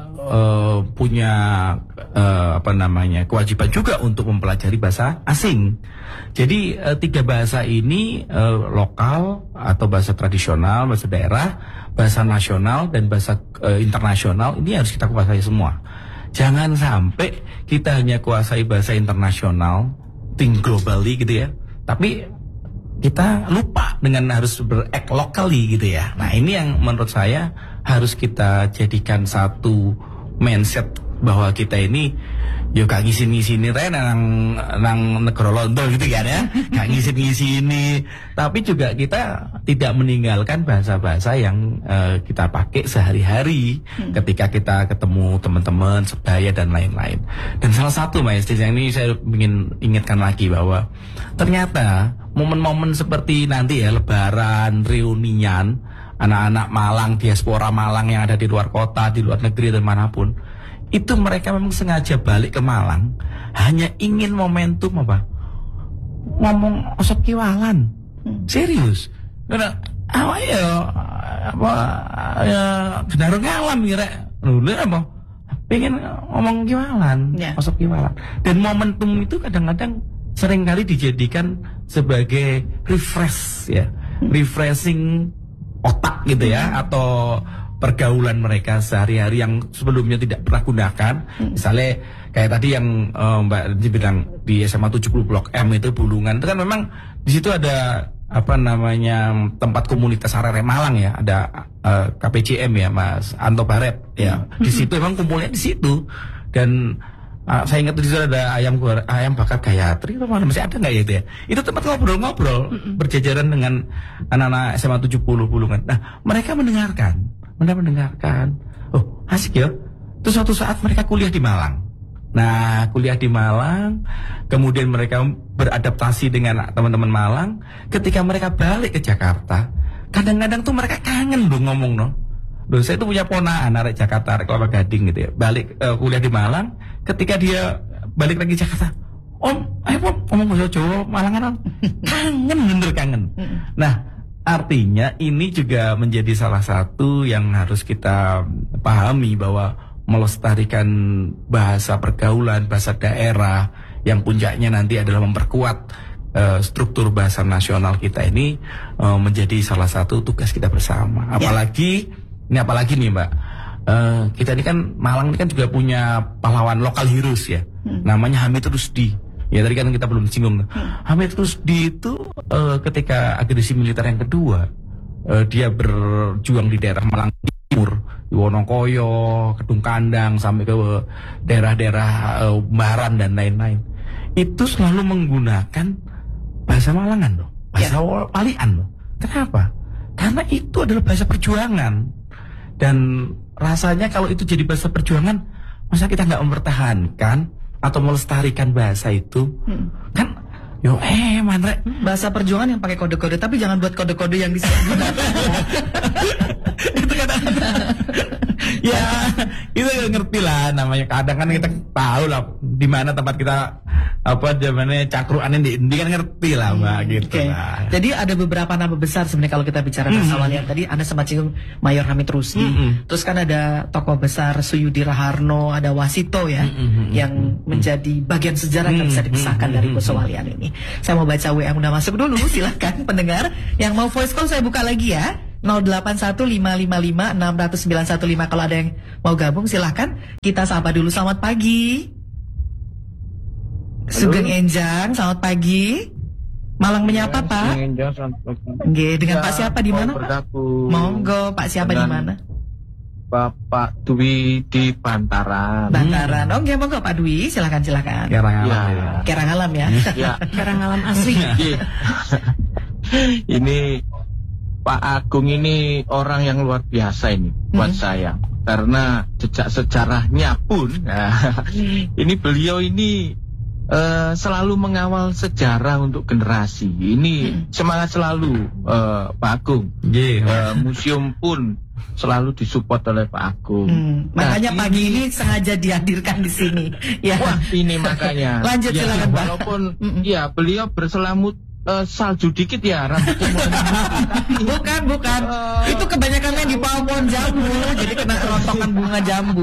uh, punya uh, apa namanya kewajiban juga untuk mempelajari bahasa asing. Jadi uh, tiga bahasa ini uh, lokal atau bahasa tradisional, bahasa daerah, bahasa nasional dan bahasa uh, internasional ini harus kita kuasai semua. Jangan sampai kita hanya kuasai bahasa internasional, think globally gitu ya, tapi kita lupa dengan harus ber-act locally gitu ya. Nah ini yang menurut saya harus kita jadikan satu mindset bahwa kita ini yo gak ngisi-ngisi re nang nang negara londo gitu kan ya, gak ngisi-ngisi, tapi juga kita tidak meninggalkan bahasa-bahasa yang uh, kita pakai sehari-hari hmm. ketika kita ketemu teman-teman sebaya dan lain-lain. Dan salah satu Mbak Esti yang ini saya ingin ingatkan lagi bahwa ternyata momen-momen seperti nanti ya Lebaran, reunian anak-anak Malang, diaspora Malang yang ada di luar kota, di luar negeri dan manapun, itu mereka memang sengaja balik ke Malang hanya ingin momentum apa? Ngomong osop kiwalan. Serius. Karena apa ya apa ya gendarung ngalam kira. Lho apa? Pengen ngomong kiwalan, Ya. osop kiwalan. Dan momentum itu kadang-kadang seringkali dijadikan sebagai refresh ya. Refreshing otak gitu ya, atau pergaulan mereka sehari-hari yang sebelumnya tidak pernah gunakan. Hmm. Misalnya kayak tadi yang uh, Mbak Rinci bilang di S M A tujuh puluh Blok M itu Bulungan, itu kan memang di situ ada apa namanya tempat komunitas arek Malang ya, ada uh, K P C M ya Mas Anto Baret ya. Hmm. Di situ memang kumpulnya di situ. Dan uh, saya ingat di situ ada ayam goreng, ayam bakar Gayatri, mana masih ada nggak ya itu ya? Itu tempat ngobrol-ngobrol hmm. berjajaran dengan anak-anak S M A tujuh puluh Bulungan. Nah, mereka mendengarkan Mereka mendengarkan, oh asik ya. Terus suatu saat mereka kuliah di Malang. Nah kuliah di Malang, kemudian mereka beradaptasi dengan teman-teman Malang. Ketika mereka balik ke Jakarta, kadang-kadang tuh mereka kangen loh ngomong no. Loh saya tuh punya ponaan arek Jakarta, arek Kelapa Gading gitu ya. Balik uh, kuliah di Malang, ketika dia balik lagi Jakarta, Om, ayo Om, ngomong bahasa Jawa Malangan Om. Kangen, bener kangen. Nah artinya ini juga menjadi salah satu yang harus kita pahami bahwa melestarikan bahasa pergaulan, bahasa daerah yang puncaknya nanti adalah memperkuat uh, struktur bahasa nasional kita ini uh, menjadi salah satu tugas kita bersama. Apalagi, ya. ini apalagi nih Mbak, uh, kita ini kan Malang ini kan juga punya pahlawan lokal heroes ya, hmm. namanya Hamid Rusdi. Ya tadi kan kita belum singgung. Hmm. Hamid Rusdi itu uh, ketika agresi militer yang kedua, uh, dia berjuang di daerah Malang Timur, di Wonokoyo, Kedung Kandang sampai ke daerah-daerah uh, Baran dan lain-lain. Itu selalu menggunakan bahasa Malangan loh, bahasa ya. Palian loh. Kenapa? Karena itu adalah bahasa perjuangan. Dan rasanya kalau itu jadi bahasa perjuangan, masa kita nggak mempertahankan atau melestarikan bahasa itu hmm. kan yo eh manre bahasa perjuangan yang pakai kode-kode, tapi jangan buat kode-kode yang disalahgunakan. Itu kadang-kadang Ya, itu nggak ngerti lah namanya. Kadang kan kita tahu lah di mana tempat kita apa zamannya cakruan di Indi kan ngerti lah mbak gitu Oke. lah. Jadi ada beberapa nama besar sebenarnya kalau kita bicara bahasa walian tadi. Anda sempat singgung Mayor Hamid Rusdi. Mm-mm. Terus kan ada tokoh besar Suyudi Raharno, ada Wasito ya, Mm-mm. yang menjadi bagian sejarah yang bisa dipisahkan dari Boso Walian ini. Saya mau baca W A yang udah masuk dulu, silahkan pendengar. Yang mau voice call saya buka lagi ya. nol delapan satu lima lima lima enam sembilan satu lima. Kalau ada yang mau gabung silahkan. Kita sapa dulu, selamat pagi. Sugeng Enjang, selamat pagi. Malang menyapa Pak. Enjang, selamat pagi. Nggih, dengan Ya, Pak siapa di mana mau Pak? bergabung Monggo, Pak siapa di dengan mana? Bapak Dwi di Bantaran. Bantaran. Oh, nggih, monggo Pak Dwi, silakan silakan. Sekarang Ya. alam ya. Kerang alam ya. Ya, Karang alam asli. iya. Ini Pak Agung ini orang yang luar biasa ini buat Hmm. saya. Karena jejak sejarahnya pun, nah, ini beliau ini eh, selalu mengawal sejarah untuk generasi. Ini semangat selalu eh, Pak Agung. Iya. Eh, museum pun selalu disupport oleh Pak Agung. Hmm, makanya Nah, pagi ini- ini sengaja dihadirkan di sini. Ya. Wah, ini makanya. Lanjut, Ya, silakan, Pak. Walaupun Mm-mm. ya beliau berselamut eh, salju dikit ya rambutnya mulai Bukan, bukan. Oh. Itu kebanyakan yang di pohon jambu, jadi kena rontokan bunga jambu.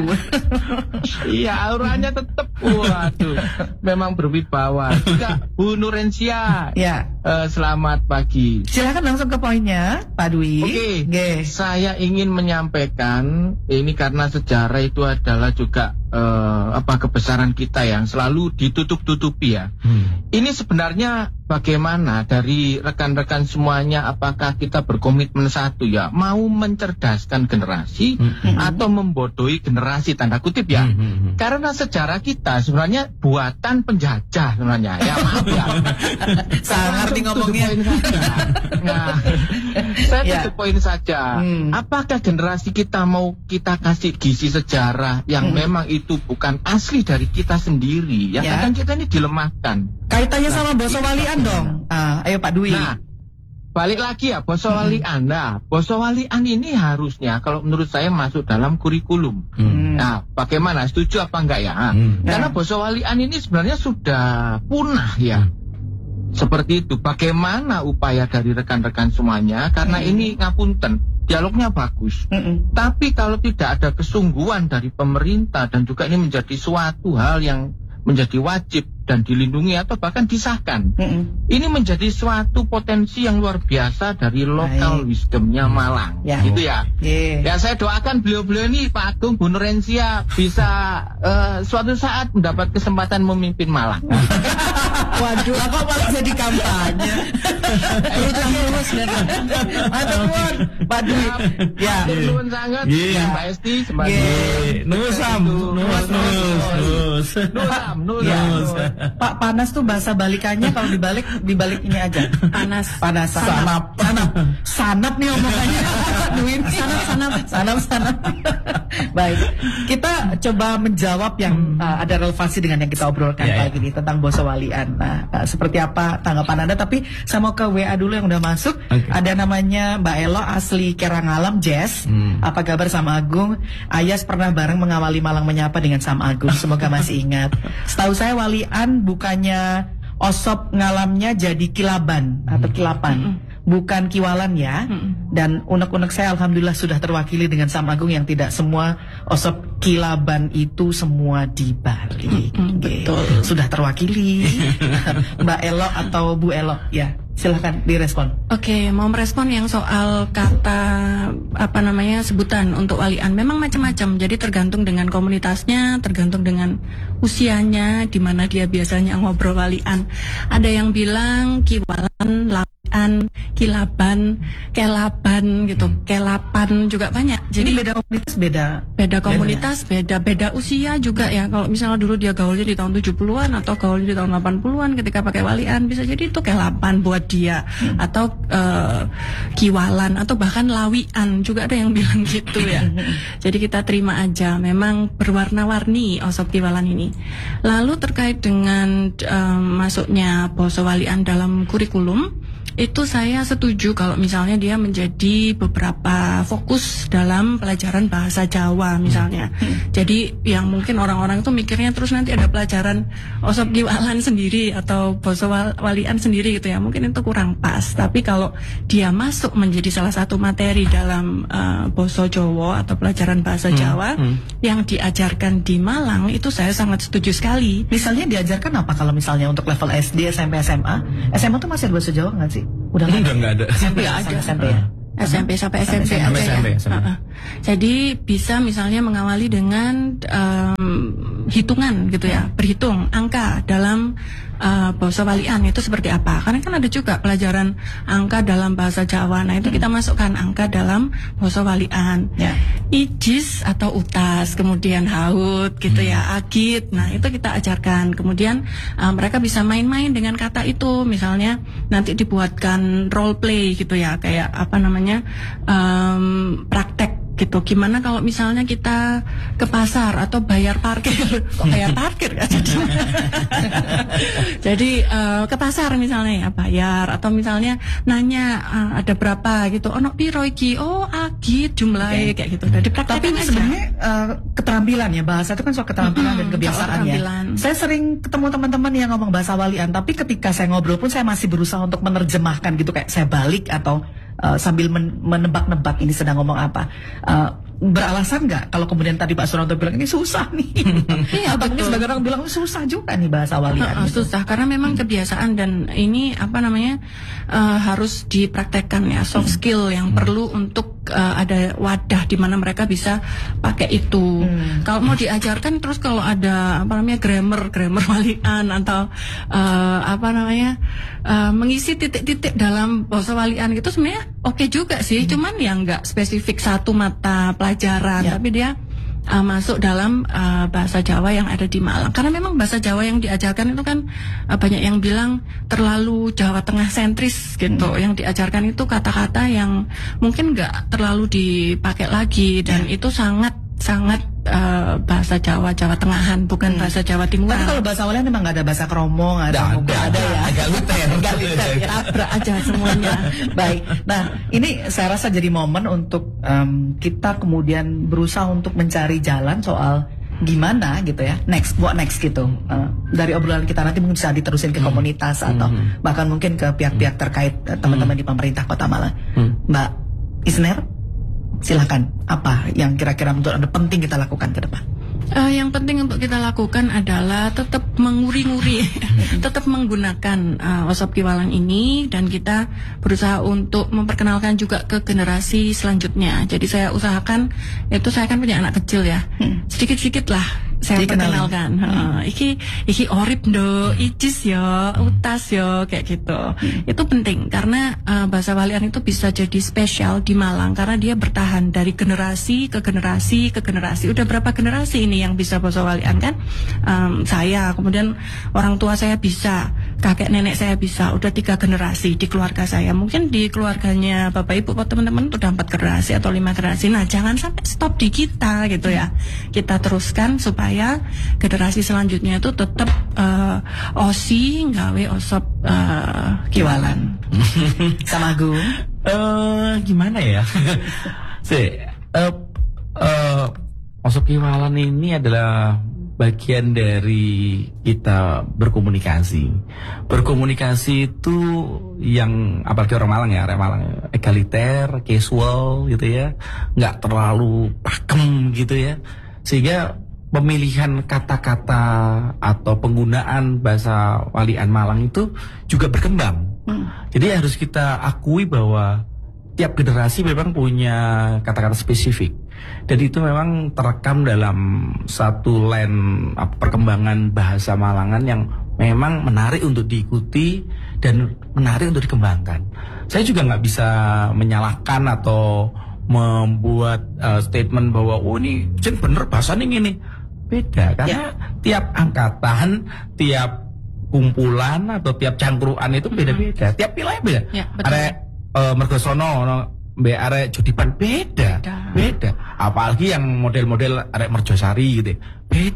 Iya, auranya tetap waduh, memang berwibawa. Juga Bu Nurensia. Ya, eh, selamat pagi. silakan langsung ke poinnya, Pak Dwi. Oke, Nggih. saya ingin menyampaikan ini karena sejarah itu adalah juga eh, apa kebesaran kita yang selalu ditutup-tutupi ya. Hmm. Ini sebenarnya bagaimana dari rekan-rekan semuanya, apakah kita berkomitmen satu ya, mau mencerdaskan generasi Hmm. atau membodohi generasi tanda kutip ya? Hmm. Karena sejarah kita sebenarnya buatan penjajah sebenarnya ya, maaf ya. Sangat ngerti Langsung to the ngomongnya. point saja. Nah, saya Ya. to the point saja. Hmm. Apakah generasi kita mau kita kasih gizi sejarah yang Hmm. memang itu bukan asli dari kita sendiri? Ya, Ya. kadang kita ini dilemahkan. Kaitannya Nah, sama Boso Walian dong. Ah, ayo Pak Dwi. Nah, balik lagi ya, Boso Walian. Nah, Boso Walian ini harusnya kalau menurut saya masuk dalam kurikulum. Hmm. Nah, bagaimana? Setuju apa enggak ya? Hmm. Karena Nah. Boso Walian ini sebenarnya sudah punah ya. Seperti itu. Bagaimana upaya dari rekan-rekan semuanya? Karena Hmm. ini ngapunten, dialognya bagus. Mm-mm. Tapi kalau tidak ada kesungguhan dari pemerintah dan juga ini menjadi suatu hal yang menjadi wajib dan dilindungi atau bahkan disahkan. Mm-mm. Ini menjadi suatu potensi yang luar biasa dari lokal Baik. wisdomnya Malang. Ya. Gitu ya. Nggih. Ya saya doakan beliau-beliau ini Pak Agung, Bu Nurensia bisa eh, suatu saat mendapat kesempatan memimpin Malang. Waduh, kok malah jadi kampanye? Terutama lulus dan Matur nuwun, Pak Dwi. Ya. Matur nuwun sangat. Iya. Mbak Esti sebagai Eh, Nusam, nus, nus, nus. Nusam, Nusam. Ya. Nus. Pak, panas tuh bahasa balikannya kalau dibalik dibalik ini aja. panas. Panas. Sanap. Sanap. Sanap nih omongannya. Dwi. Sanap, sanap, sanap, sanap. Baik. Kita coba menjawab yang uh, ada relevansi dengan yang kita obrolkan Ya, ya. pagi ini tentang Boso Walian. Nah, uh, seperti apa tanggapan Anda? Tapi saya mau ke W A dulu yang udah masuk. Oke. Ada namanya Mbak Elo asli Kerangalam, Jazz. Hmm. Apa kabar sama Agung? Ayas pernah bareng mengawali Malang Menyapa dengan Sam Agung. Semoga masih ingat. Setahu saya Walian bukannya osop ngalamnya jadi kilaban atau kilapan. Bukan kiwalan ya. Dan unek-unek saya alhamdulillah sudah terwakili dengan Sam Agung yang tidak semua osop kilaban itu semua dibalik. Mm-mm, Oke. betul. Sudah terwakili. Mbak Elo atau Bu Elo ya. Silahkan direspon. Oke, mau merespon yang soal kata apa namanya sebutan untuk walian. Memang macam-macam. Jadi tergantung dengan komunitasnya, tergantung dengan usianya, di mana dia biasanya ngobrol walian. Ada yang bilang kiwalan, lawan, kilaban, kelaban gitu, kelapan juga banyak. Jadi Jadi beda komunitas beda. beda komunitas, beda beda usia juga ya. Kalau misalnya dulu dia gaulnya di tahun tujuh puluhan atau gaulnya di tahun delapan puluhan ketika pakai walian, bisa jadi itu kelapan buat dia atau eh, kiwalan atau bahkan lawian juga ada yang bilang gitu ya. Jadi kita terima aja, memang berwarna-warni osop kiwalan ini. Lalu terkait dengan eh, masuknya Boso Walian dalam kurikulum, Itu saya setuju kalau misalnya dia menjadi beberapa fokus dalam pelajaran bahasa Jawa misalnya. Hmm. Jadi yang mungkin orang-orang itu mikirnya terus nanti ada pelajaran Osop Kiwalan sendiri atau Basa Walian sendiri gitu ya. Mungkin itu kurang pas. Tapi kalau dia masuk menjadi salah satu materi dalam uh, Basa Jawa atau pelajaran bahasa hmm. Jawa hmm. yang diajarkan di Malang, itu saya sangat setuju sekali. Misalnya diajarkan apa kalau misalnya untuk level S D, S M P, S M A? S M A tuh masih ada bahasa Jawa nggak sih? Udah nggak ada. S M P ya, S M P ya. S M P sampai S M P aja ya. Uh-uh. Jadi bisa misalnya mengawali dengan um, hitungan gitu ya, berhitung angka dalam uh, Basa Walian itu seperti apa. Karena kan ada juga pelajaran angka dalam bahasa Jawa. Nah itu kita masukkan angka dalam Basa Walian. Ya. Ijis atau utas, kemudian haut gitu hmm. ya, agit. Nah itu kita ajarkan. Kemudian uh, mereka bisa main-main dengan kata itu. Misalnya nanti dibuatkan role play gitu ya, kayak apa namanya Um, praktek gitu. Gimana kalau misalnya kita ke pasar atau bayar parkir? Kok bayar parkir kan? Jadi, jadi uh, ke pasar misalnya ya bayar, atau misalnya nanya uh, ada berapa gitu. Oh no piro iki? Oh agit jumlahnya okay. kayak gitu. Jadi tapi ini sebenarnya uh, keterampilan ya, bahasa itu kan soal keterampilan mm-hmm. dan kebiasaan ya. Saya sering ketemu teman-teman yang ngomong bahasa Walian, tapi ketika saya ngobrol pun saya masih berusaha untuk menerjemahkan gitu, kayak saya balik atau Uh, sambil men- menebak-nebak ini sedang ngomong apa. Uh, beralasan nggak kalau kemudian tadi Pak Suranto bilang ini susah nih? Iya, atau mungkin sebagian orang bilang susah juga nih bahasa Walian. Uh, uh, susah karena memang kebiasaan, dan ini apa namanya uh, harus dipraktekkan ya, soft skill yang hmm. perlu untuk uh, ada wadah di mana mereka bisa pakai itu. Hmm. Kalau mau diajarkan terus kalau ada apa namanya grammar grammar Walian atau uh, apa namanya uh, mengisi titik-titik dalam bahasa Walian gitu sebenarnya oke okay juga sih, hmm. cuman yang nggak spesifik satu mata pelajaran, ya. Tapi dia uh, masuk dalam uh, bahasa Jawa yang ada di Malang. Karena memang bahasa Jawa yang diajarkan itu kan uh, banyak yang bilang terlalu Jawa Tengah sentris gitu. Hmm. Yang diajarkan itu kata-kata yang mungkin nggak terlalu dipakai lagi, dan ya. Itu sangat sangat uh, bahasa Jawa Jawa Tengahan, bukan hmm. bahasa Jawa Timuran. Tapi kalau bahasa Walian memang nggak ada bahasa kromo, nggak ada, ada, ada ya, agak liter, agak liter, tabrak aja semuanya. Baik, nah ini saya rasa jadi momen untuk um, kita kemudian berusaha untuk mencari jalan soal gimana gitu ya, next, what next gitu. Uh, dari obrolan kita nanti mungkin bisa diterusin ke komunitas hmm. atau hmm. bahkan mungkin ke pihak-pihak terkait uh, teman-teman hmm. di pemerintah Kota Malang. Hmm. Mbak Isner, silakan, apa yang kira-kira menurut Anda penting kita lakukan ke depan? Uh, yang penting untuk kita lakukan adalah tetap menguri-nguri, tetap menggunakan uh, Osop Kiwalan ini, dan kita berusaha untuk memperkenalkan juga ke generasi selanjutnya. Jadi saya usahakan, itu saya kan punya anak kecil ya, hmm. sedikit-sedikit lah saya perkenalkan. Hmm. Uh, iki iki orip do, icis yo, utas yo, kayak gitu. Hmm. Itu penting karena uh, bahasa Walian itu bisa jadi spesial di Malang karena dia bertahan dari generasi ke generasi ke generasi. Udah berapa generasi ini yang bisa bahasa Walian kan? Um, saya, kemudian orang tua saya bisa, kakek nenek saya bisa, udah tiga generasi di keluarga saya. Mungkin di keluarganya bapak ibu atau teman-teman udah empat generasi atau lima generasi. Nah jangan sampai stop di kita gitu ya. Kita teruskan supaya generasi selanjutnya itu tetap uh, osi nggawe Osop uh, Kiwalan. Sama Gu. Uh, gimana ya? Si, uh, uh, Osop Kiwalan ini adalah bagian dari kita berkomunikasi. Berkomunikasi itu yang apalagi orang Malang ya, orang Malang egaliter, casual gitu ya, nggak terlalu pakem gitu ya, sehingga pemilihan kata-kata atau penggunaan bahasa Walian Malang itu juga berkembang. Hmm. Jadi harus kita akui bahwa tiap generasi memang punya kata-kata spesifik, dan itu memang terekam dalam satu line perkembangan bahasa Malangan yang memang menarik untuk diikuti dan menarik untuk dikembangkan. Saya juga nggak bisa menyalahkan atau membuat uh, statement bahwa oh ini jen bener bahasa ini gini. Beda karena ya. Tiap angkatan, tiap kumpulan atau tiap cangkruan itu beda-beda. Hmm. Tiap wilayah beda. Ya, arek uh, mergosono, be arek Jodipan beda. beda. Beda. Apalagi yang model-model arek Merjosari gitu. Beda.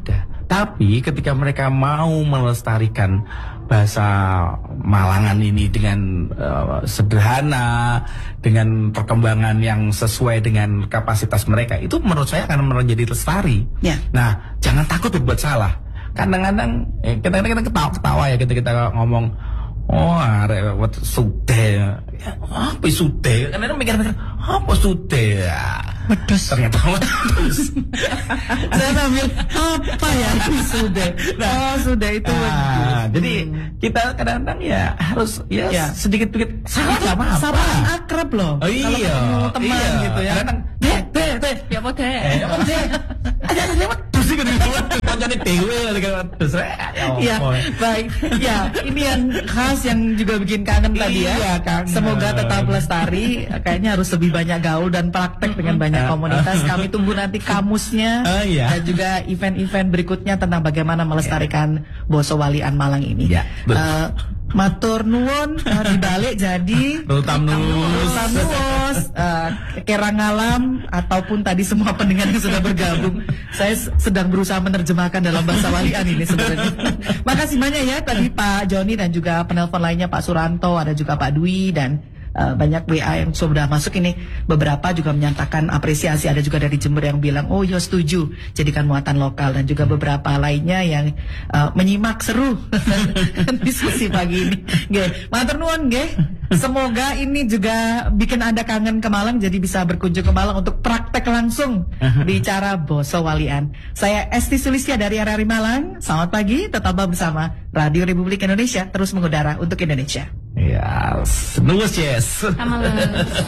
Tapi ketika mereka mau melestarikan bahasa Malangan ini dengan uh, sederhana, dengan perkembangan yang sesuai dengan kapasitas mereka, itu menurut saya akan menjadi lestari. Ya. Nah, jangan takut berbuat salah. Kadang-kadang, eh, kadang-kadang kita ketawa-ketawa ya ketika kita ngomong, oh, arek wat sude. Ya, apa sude? Kadang-kadang mikir-mikir, apa sude? Wedus. Ternyata wedus. Saya ambil apa ya sudah. Nah, oh, sudah itu. Nah, jadi kita kadang-kadang ya harus ya, Ya. sedikit-sedikit salah nggak apa-apa. Sapaan akrab loh. Oh, Kalau iya, ketemu teman iya. gitu ya. Kadang, teh, teh, teh. Ya apa deh? Eh, apa teh? Ada ada lewat terus gitu lewat kancane dewe dengan terus. Iya, baik. Ya, ini yang khas yang juga bikin kangen tadi ya. Iya, kangen. Semoga tetap lestari. Kayaknya harus lebih banyak gaul dan praktek dengan banyak komunitas. Kami tunggu nanti kamusnya Oh, iya. dan juga event-event berikutnya tentang bagaimana melestarikan Basa Walian Malang ini. Iya, betul. Eh, matur nuwun uh, dibalik jadi Rutam nus. Rutam nus, uh, Kerang Alam ataupun tadi semua pendengar yang sudah bergabung. Saya s- sedang berusaha menerjemahkan dalam bahasa Walian ini sebenarnya. Makasih banyak ya tadi Pak Joni dan juga penelpon lainnya Pak Suranto, ada juga Pak Dwi dan Uh, banyak W A yang sudah masuk ini. Beberapa juga menyatakan apresiasi. Ada juga dari Jember yang bilang oh ya setuju jadikan muatan lokal, dan juga beberapa lainnya yang uh, menyimak seru diskusi pagi ini. Nggih, matur nuwun nggih. Semoga ini juga bikin Anda kangen ke Malang, jadi bisa berkunjung ke Malang untuk praktek langsung bicara Basa Walian. Saya Esti Sulistya dari R R I Malang. Selamat pagi, tetaplah bersama Radio Republik Indonesia, terus mengudara untuk Indonesia. Ya, nuwes yes. Sama